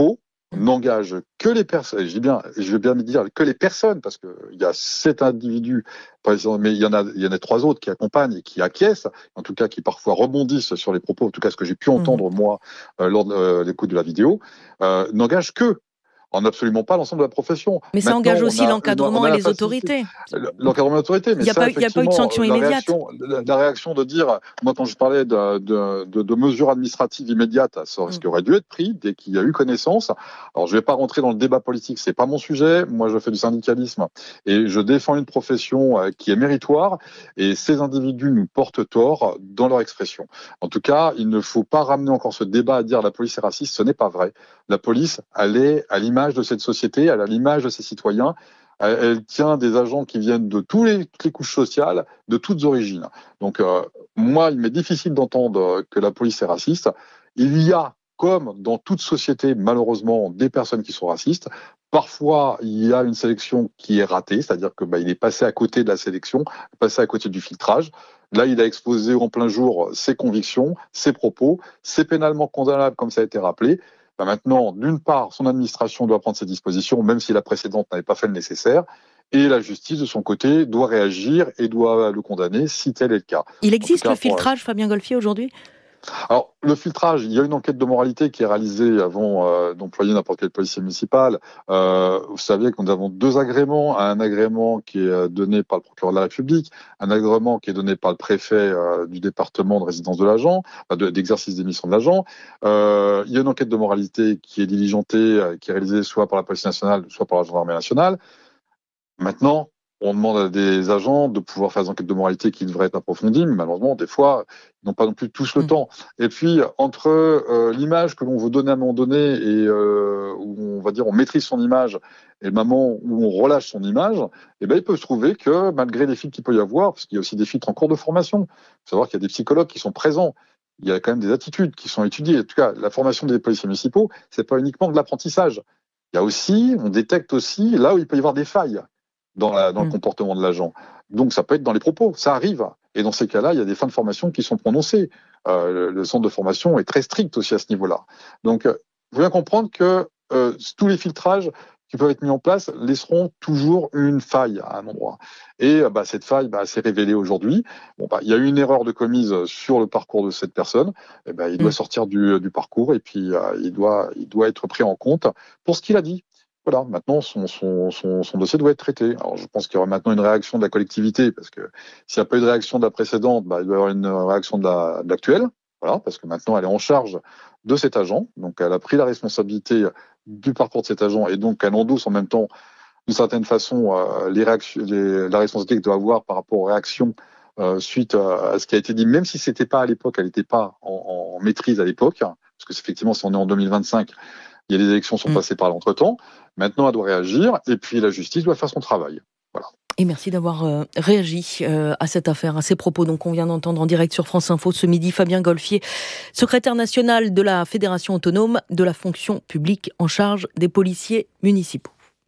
n'engage que les personnes, je dis bien, je veux bien dire que les personnes, parce que il y a sept individus, mais il y en a, il y en a trois autres qui accompagnent et qui acquiescent, en tout cas qui parfois rebondissent sur les propos, en tout cas ce que j'ai pu entendre mmh. moi euh, lors de euh, l'écoute de la vidéo, euh, n'engage que en absolument pas l'ensemble de la profession. Mais ça Maintenant, engage aussi a, l'encadrement et les autorités. L'encadrement et l'autorité, mais il n'y a, a pas eu de sanction la immédiate. Réaction, la, la réaction de dire, moi quand je parlais de, de, de, de mesures administratives immédiates, ça aurait, mmh. ce qui aurait dû être pris dès qu'il y a eu connaissance. Alors je ne vais pas rentrer dans le débat politique, c'est pas mon sujet. Moi je fais du syndicalisme et je défends une profession qui est méritoire et ces individus nous portent tort dans leur expression. En tout cas, il ne faut pas ramener encore ce débat à dire la police est raciste, ce n'est pas vrai. La police, elle est à l'image de cette société, elle a l'image de ses citoyens, elle, elle tient des agents qui viennent de toutes les, les couches sociales, de toutes origines. Donc euh, moi, il m'est difficile d'entendre que la police est raciste. Il y a, comme dans toute société, malheureusement, des personnes qui sont racistes. Parfois, il y a une sélection qui est ratée, c'est-à-dire que bah, il est passé à côté de la sélection, passé à côté du filtrage. Là, il a exposé en plein jour ses convictions, ses propos. C'est pénalement condamnable, comme ça a été rappelé. Ben maintenant, d'une part, son administration doit prendre ses dispositions, même si la précédente n'avait pas fait le nécessaire, et la justice, de son côté, doit réagir et doit le condamner, si tel est le cas. Il existe cas, le filtrage, pour... Fabien Golfier, aujourd'hui ? Alors, le filtrage, il y a une enquête de moralité qui est réalisée avant euh, d'employer n'importe quel policier municipal. Euh, vous savez que nous avons deux agréments, un agrément qui est donné par le procureur de la République, un agrément qui est donné par le préfet euh, du département de résidence de l'agent, enfin de, d'exercice des missions de l'agent. Euh, il y a une enquête de moralité qui est diligentée, euh, qui est réalisée soit par la police nationale, soit par la gendarmerie nationale. Maintenant, on demande à des agents de pouvoir faire des enquêtes de moralité qui devraient être approfondies, mais malheureusement, des fois, ils n'ont pas non plus tous le mmh. temps. Et puis, entre euh, l'image que l'on veut donner à un moment donné et euh, où on va dire on maîtrise son image et le moment où on relâche son image, eh ben, il peut se trouver que malgré les filtres qu'il peut y avoir, parce qu'il y a aussi des filtres en cours de formation, il faut savoir qu'il y a des psychologues qui sont présents, il y a quand même des attitudes qui sont étudiées. En tout cas, la formation des policiers municipaux, c'est pas uniquement de l'apprentissage. Il y a aussi, on détecte aussi là où il peut y avoir des failles dans, la, dans mmh. le comportement de l'agent. Donc ça peut être dans les propos, ça arrive. Et dans ces cas-là, il y a des fins de formation qui sont prononcées. Euh, le, le centre de formation est très strict aussi à ce niveau-là. Donc, il faut bien comprendre que euh, tous les filtrages qui peuvent être mis en place laisseront toujours une faille à un endroit. Et bah, cette faille bah, s'est révélée aujourd'hui. Bon, bah, il y a eu une erreur de commise sur le parcours de cette personne. Et bah, il doit mmh. sortir du, du parcours et puis euh, il, doit, il doit être pris en compte pour ce qu'il a dit. Voilà, maintenant, son, son, son, son dossier doit être traité. Alors, je pense qu'il y aura maintenant une réaction de la collectivité, parce que s'il n'y a pas eu de réaction de la précédente, bah, il doit y avoir une réaction de, la, de l'actuelle. Voilà, parce que maintenant, elle est en charge de cet agent. Donc, elle a pris la responsabilité du parcours de cet agent et donc elle endosse en même temps, d'une certaine façon, euh, les réactions, les, la responsabilité qu'elle doit avoir par rapport aux réactions euh, suite à, à ce qui a été dit, même si c'était pas à l'époque, elle n'était pas en, en maîtrise à l'époque, hein, parce que effectivement, si on est en deux mille vingt-cinq, il y a des élections qui sont mmh. passées par l'entretemps. Maintenant, elle doit réagir et puis la justice doit faire son travail. Voilà. Et merci d'avoir euh, réagi euh, à cette affaire, à ces propos donc qu'on vient d'entendre en direct sur France Info ce midi. Fabien Golfier, secrétaire national de la Fédération autonome de la fonction publique en charge des policiers municipaux.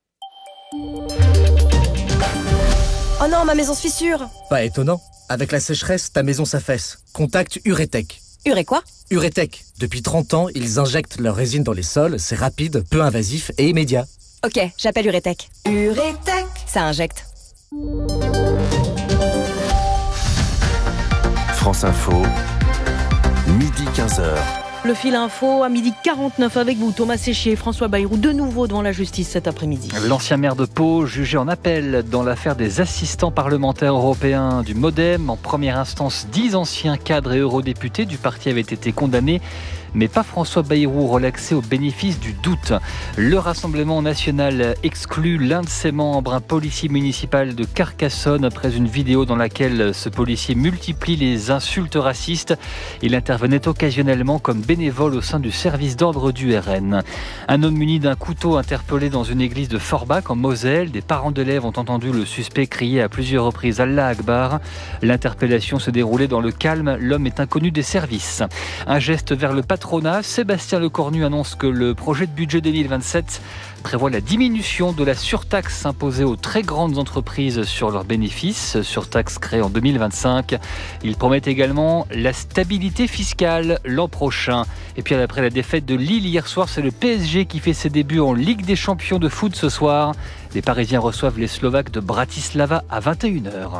Oh non, ma maison se fissure. Pas étonnant. Avec la sécheresse, ta maison s'affaisse. Contacte Uretech. Uré quoi ? Uretech. Depuis trente ans, ils injectent leur résine dans les sols. C'est rapide, peu invasif et immédiat. Ok, j'appelle Uretech. Uretech. Ça injecte. France Info, midi quinze heures. Le fil info à midi quarante-neuf avec vous, Thomas Séchier et François Bayrou, de nouveau devant la justice cet après-midi. L'ancien maire de Pau, jugé en appel dans l'affaire des assistants parlementaires européens du MoDem. En première instance, dix anciens cadres et eurodéputés du parti avaient été condamnés, mais pas François Bayrou, relaxé au bénéfice du doute. Le Rassemblement national exclut l'un de ses membres, un policier municipal de Carcassonne, après une vidéo dans laquelle ce policier multiplie les insultes racistes. Il intervenait occasionnellement comme bénévole au sein du service d'ordre du R N. Un homme muni d'un couteau interpellé dans une église de Forbach en Moselle. Des parents d'élèves ont entendu le suspect crier à plusieurs reprises « Allah Akbar ». L'interpellation se déroulait dans le calme. L'homme est inconnu des services. Un geste vers le patron patronat. Sébastien Lecornu annonce que le projet de budget deux mille vingt-sept prévoit la diminution de la surtaxe imposée aux très grandes entreprises sur leurs bénéfices, surtaxe créée en deux mille vingt-cinq. Il promet également la stabilité fiscale l'an prochain. Et puis après la défaite de Lille hier soir, c'est le P S G qui fait ses débuts en Ligue des champions de foot ce soir. Les Parisiens reçoivent les Slovaques de Bratislava à vingt et une heures.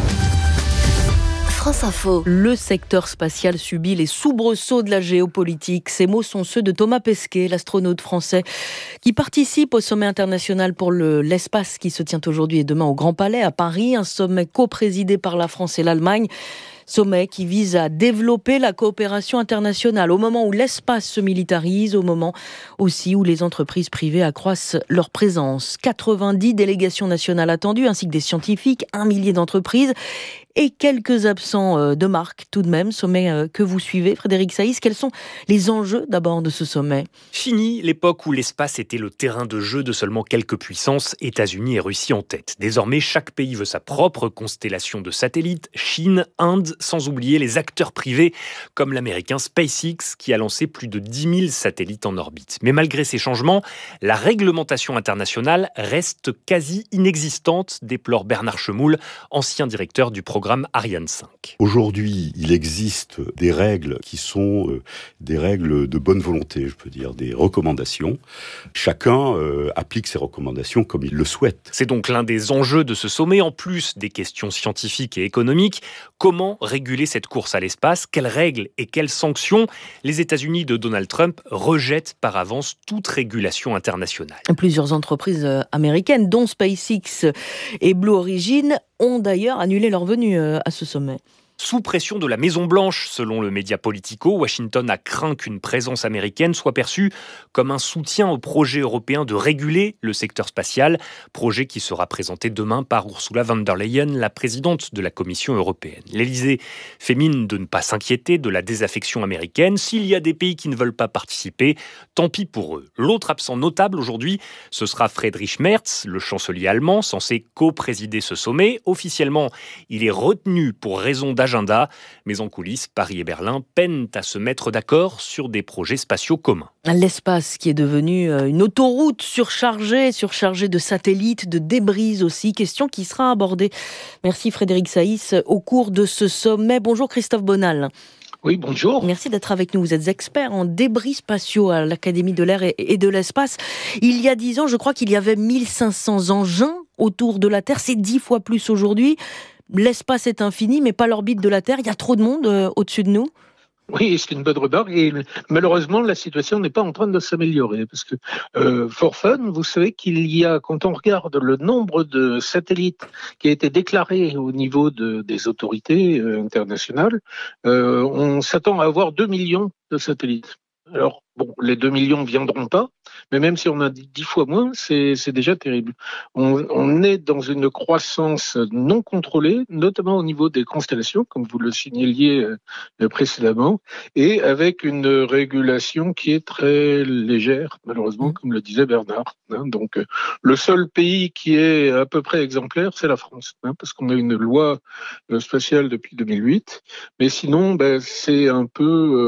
France Info. Le secteur spatial subit les soubresauts de la géopolitique. Ces mots sont ceux de Thomas Pesquet, l'astronaute français, qui participe au sommet international pour le, l'espace qui se tient aujourd'hui et demain au Grand Palais à Paris, un sommet co-présidé par la France et l'Allemagne. Sommet qui vise à développer la coopération internationale au moment où l'espace se militarise, au moment aussi où les entreprises privées accroissent leur présence. quatre-vingt-dix délégations nationales attendues, ainsi que des scientifiques, un millier d'entreprises et quelques absents de marque tout de même. Sommet que vous suivez, Frédéric Saïs. Quels sont les enjeux d'abord de ce sommet ? Fini l'époque où l'espace était le terrain de jeu de seulement quelques puissances, États-Unis et Russie en tête. Désormais, chaque pays veut sa propre constellation de satellites, Chine, Inde, sans oublier les acteurs privés comme l'américain SpaceX qui a lancé plus de dix mille satellites en orbite. Mais malgré ces changements, la réglementation internationale reste quasi inexistante, déplore Bernard Chemoul, ancien directeur du programme Ariane cinq. Aujourd'hui, il existe des règles qui sont euh, des règles de bonne volonté, je peux dire, des recommandations. Chacun euh, applique ces recommandations comme il le souhaite. C'est donc l'un des enjeux de ce sommet, en plus des questions scientifiques et économiques. Comment réguler cette course à l'espace ? Quelles règles et quelles sanctions ? Les États-Unis de Donald Trump rejettent par avance toute régulation internationale. Plusieurs entreprises américaines, dont SpaceX et Blue Origin, ont d'ailleurs annulé leur venue à ce sommet. Sous pression de la Maison-Blanche, selon le média Politico, Washington a craint qu'une présence américaine soit perçue comme un soutien au projet européen de réguler le secteur spatial, projet qui sera présenté demain par Ursula von der Leyen, la présidente de la Commission européenne. L'Élysée fait mine de ne pas s'inquiéter de la désaffection américaine. S'il y a des pays qui ne veulent pas participer, tant pis pour eux. L'autre absent notable aujourd'hui, ce sera Friedrich Merz, le chancelier allemand, censé co-présider ce sommet. Officiellement, il est retenu pour raison d'agenda. Mais en coulisses, Paris et Berlin peinent à se mettre d'accord sur des projets spatiaux communs. L'espace qui est devenu une autoroute surchargée, surchargée de satellites, de débris aussi. Question qui sera abordée. Merci Frédéric Saïs au cours de ce sommet. Bonjour Christophe Bonal. Oui, bonjour. Merci d'être avec nous. Vous êtes expert en débris spatiaux à l'Académie de l'air et de l'espace. Il y a dix ans, je crois qu'il y avait mille cinq cents engins autour de la Terre. C'est dix fois plus aujourd'hui. L'espace est infini, mais pas l'orbite de la Terre. Il y a trop de monde euh, au-dessus de nous. Oui, c'est une bonne remarque. Et malheureusement, la situation n'est pas en train de s'améliorer. Parce que, euh, for fun, vous savez qu'il y a, quand on regarde le nombre de satellites qui a été déclaré au niveau de, des autorités euh, internationales, euh, on s'attend à avoir deux millions de satellites. Alors, bon, les deux millions ne viendront pas, mais même si on a dix fois moins, c'est, c'est déjà terrible. On, on est dans une croissance non contrôlée, notamment au niveau des constellations, comme vous le signaliez euh, précédemment, et avec une régulation qui est très légère, malheureusement, comme le disait Bernard. Hein. Donc, euh, le seul pays qui est à peu près exemplaire, c'est la France, hein, parce qu'on a une loi euh, spatiale depuis deux mille huit, mais sinon, ben, c'est un peu...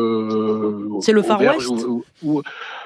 Euh, c'est le Far West. Ou, ou,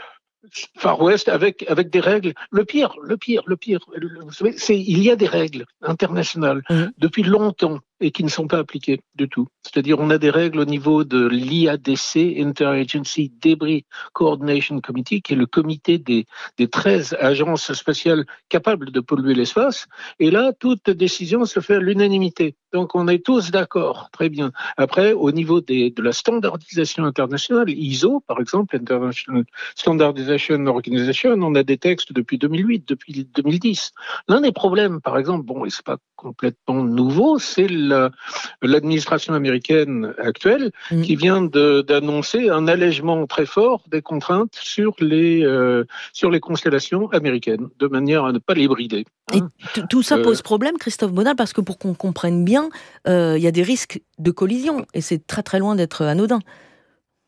Far West avec avec des règles. Le pire, le pire, le pire. Vous savez, c'est il y a des règles internationales mmh. depuis longtemps et qui ne sont pas appliquées du tout. C'est-à-dire, on a des règles au niveau de l'I A D C, Interagency Debris Coordination Committee, qui est le comité des des treize agences spatiales capables de polluer l'espace. Et là, toute décision se fait à l'unanimité. Donc, on est tous d'accord. Très bien. Après, au niveau des, de la standardisation internationale, I S O, par exemple, International Standardization Organization, on a des textes depuis deux mille huit, depuis deux mille dix. L'un des problèmes, par exemple, bon, et c'est pas complètement nouveau, c'est la, l'administration américaine actuelle mmh. qui vient de, d'annoncer un allègement très fort des contraintes sur les, euh, sur les constellations américaines, de manière à ne pas les brider. Et t- tout ça pose problème, Christophe Bonal, parce que pour qu'on comprenne bien, il euh, y a des risques de collision, et c'est très très loin d'être anodin.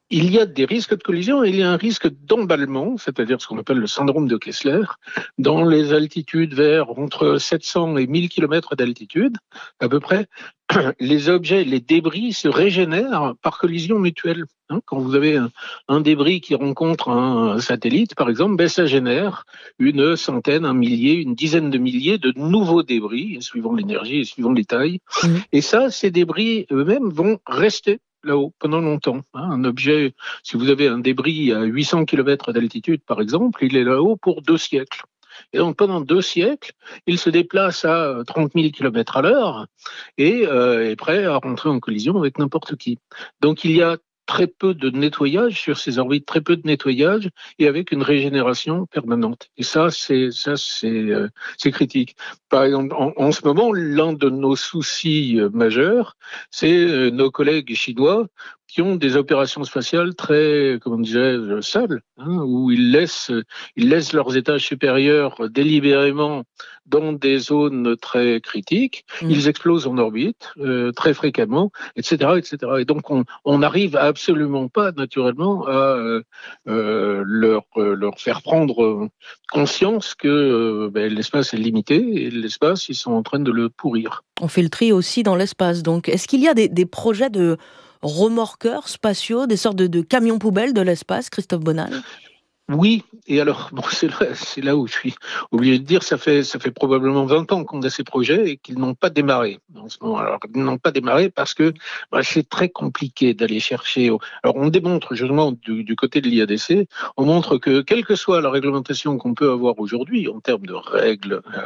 il y a des risques de collision et il y a un risque d'emballement, c'est-à-dire ce qu'on appelle le syndrome de Kessler, dans les altitudes vers entre sept cents et mille kilomètres d'altitude, à peu près. Les objets, les débris se régénèrent par collision mutuelle. Quand vous avez un, un débris qui rencontre un satellite, par exemple, ben ça génère une centaine, un millier, une dizaine de milliers de nouveaux débris, suivant l'énergie et suivant les tailles. Mmh. Et ça, ces débris eux-mêmes vont rester là-haut pendant longtemps. Un objet, si vous avez un débris à huit cents kilomètres d'altitude, par exemple, il est là-haut pour deux siècles. Et donc, pendant deux siècles, il se déplace à trente mille kilomètres à l'heure et euh, est prêt à rentrer en collision avec n'importe qui. Donc, il y a très peu de nettoyage sur ces orbites, très peu de nettoyage et avec une régénération permanente. Et ça, c'est ça, c'est euh, c'est critique. Par exemple, en, en ce moment, l'un de nos soucis majeurs, c'est euh, nos collègues chinois qui ont des opérations spatiales très, comment dirais-je, sales, hein, où ils laissent, ils laissent leurs étages supérieurs délibérément dans des zones très critiques. Mmh. Ils explosent en orbite euh, très fréquemment, et cetera, et cetera. Et donc, on on n'arrive absolument pas, naturellement, à euh, euh, leur euh, leur faire prendre conscience que euh, ben, l'espace est limité et l'espace, ils sont en train de le pourrir. On fait le tri aussi dans l'espace. Donc, est-ce qu'il y a des, des projets de remorqueurs spatiaux, des sortes de, de camions poubelles de l'espace, Christophe Bonal? Oui, et alors, bon, c'est là, c'est là où je suis obligé de dire, ça fait, ça fait probablement vingt ans qu'on a ces projets et qu'ils n'ont pas démarré en ce moment. Alors, ils n'ont pas démarré parce que bah, c'est très compliqué d'aller chercher. Alors, on démontre, justement, du, du côté de l'I A D C, on montre que, quelle que soit la réglementation qu'on peut avoir aujourd'hui, en termes de règles euh,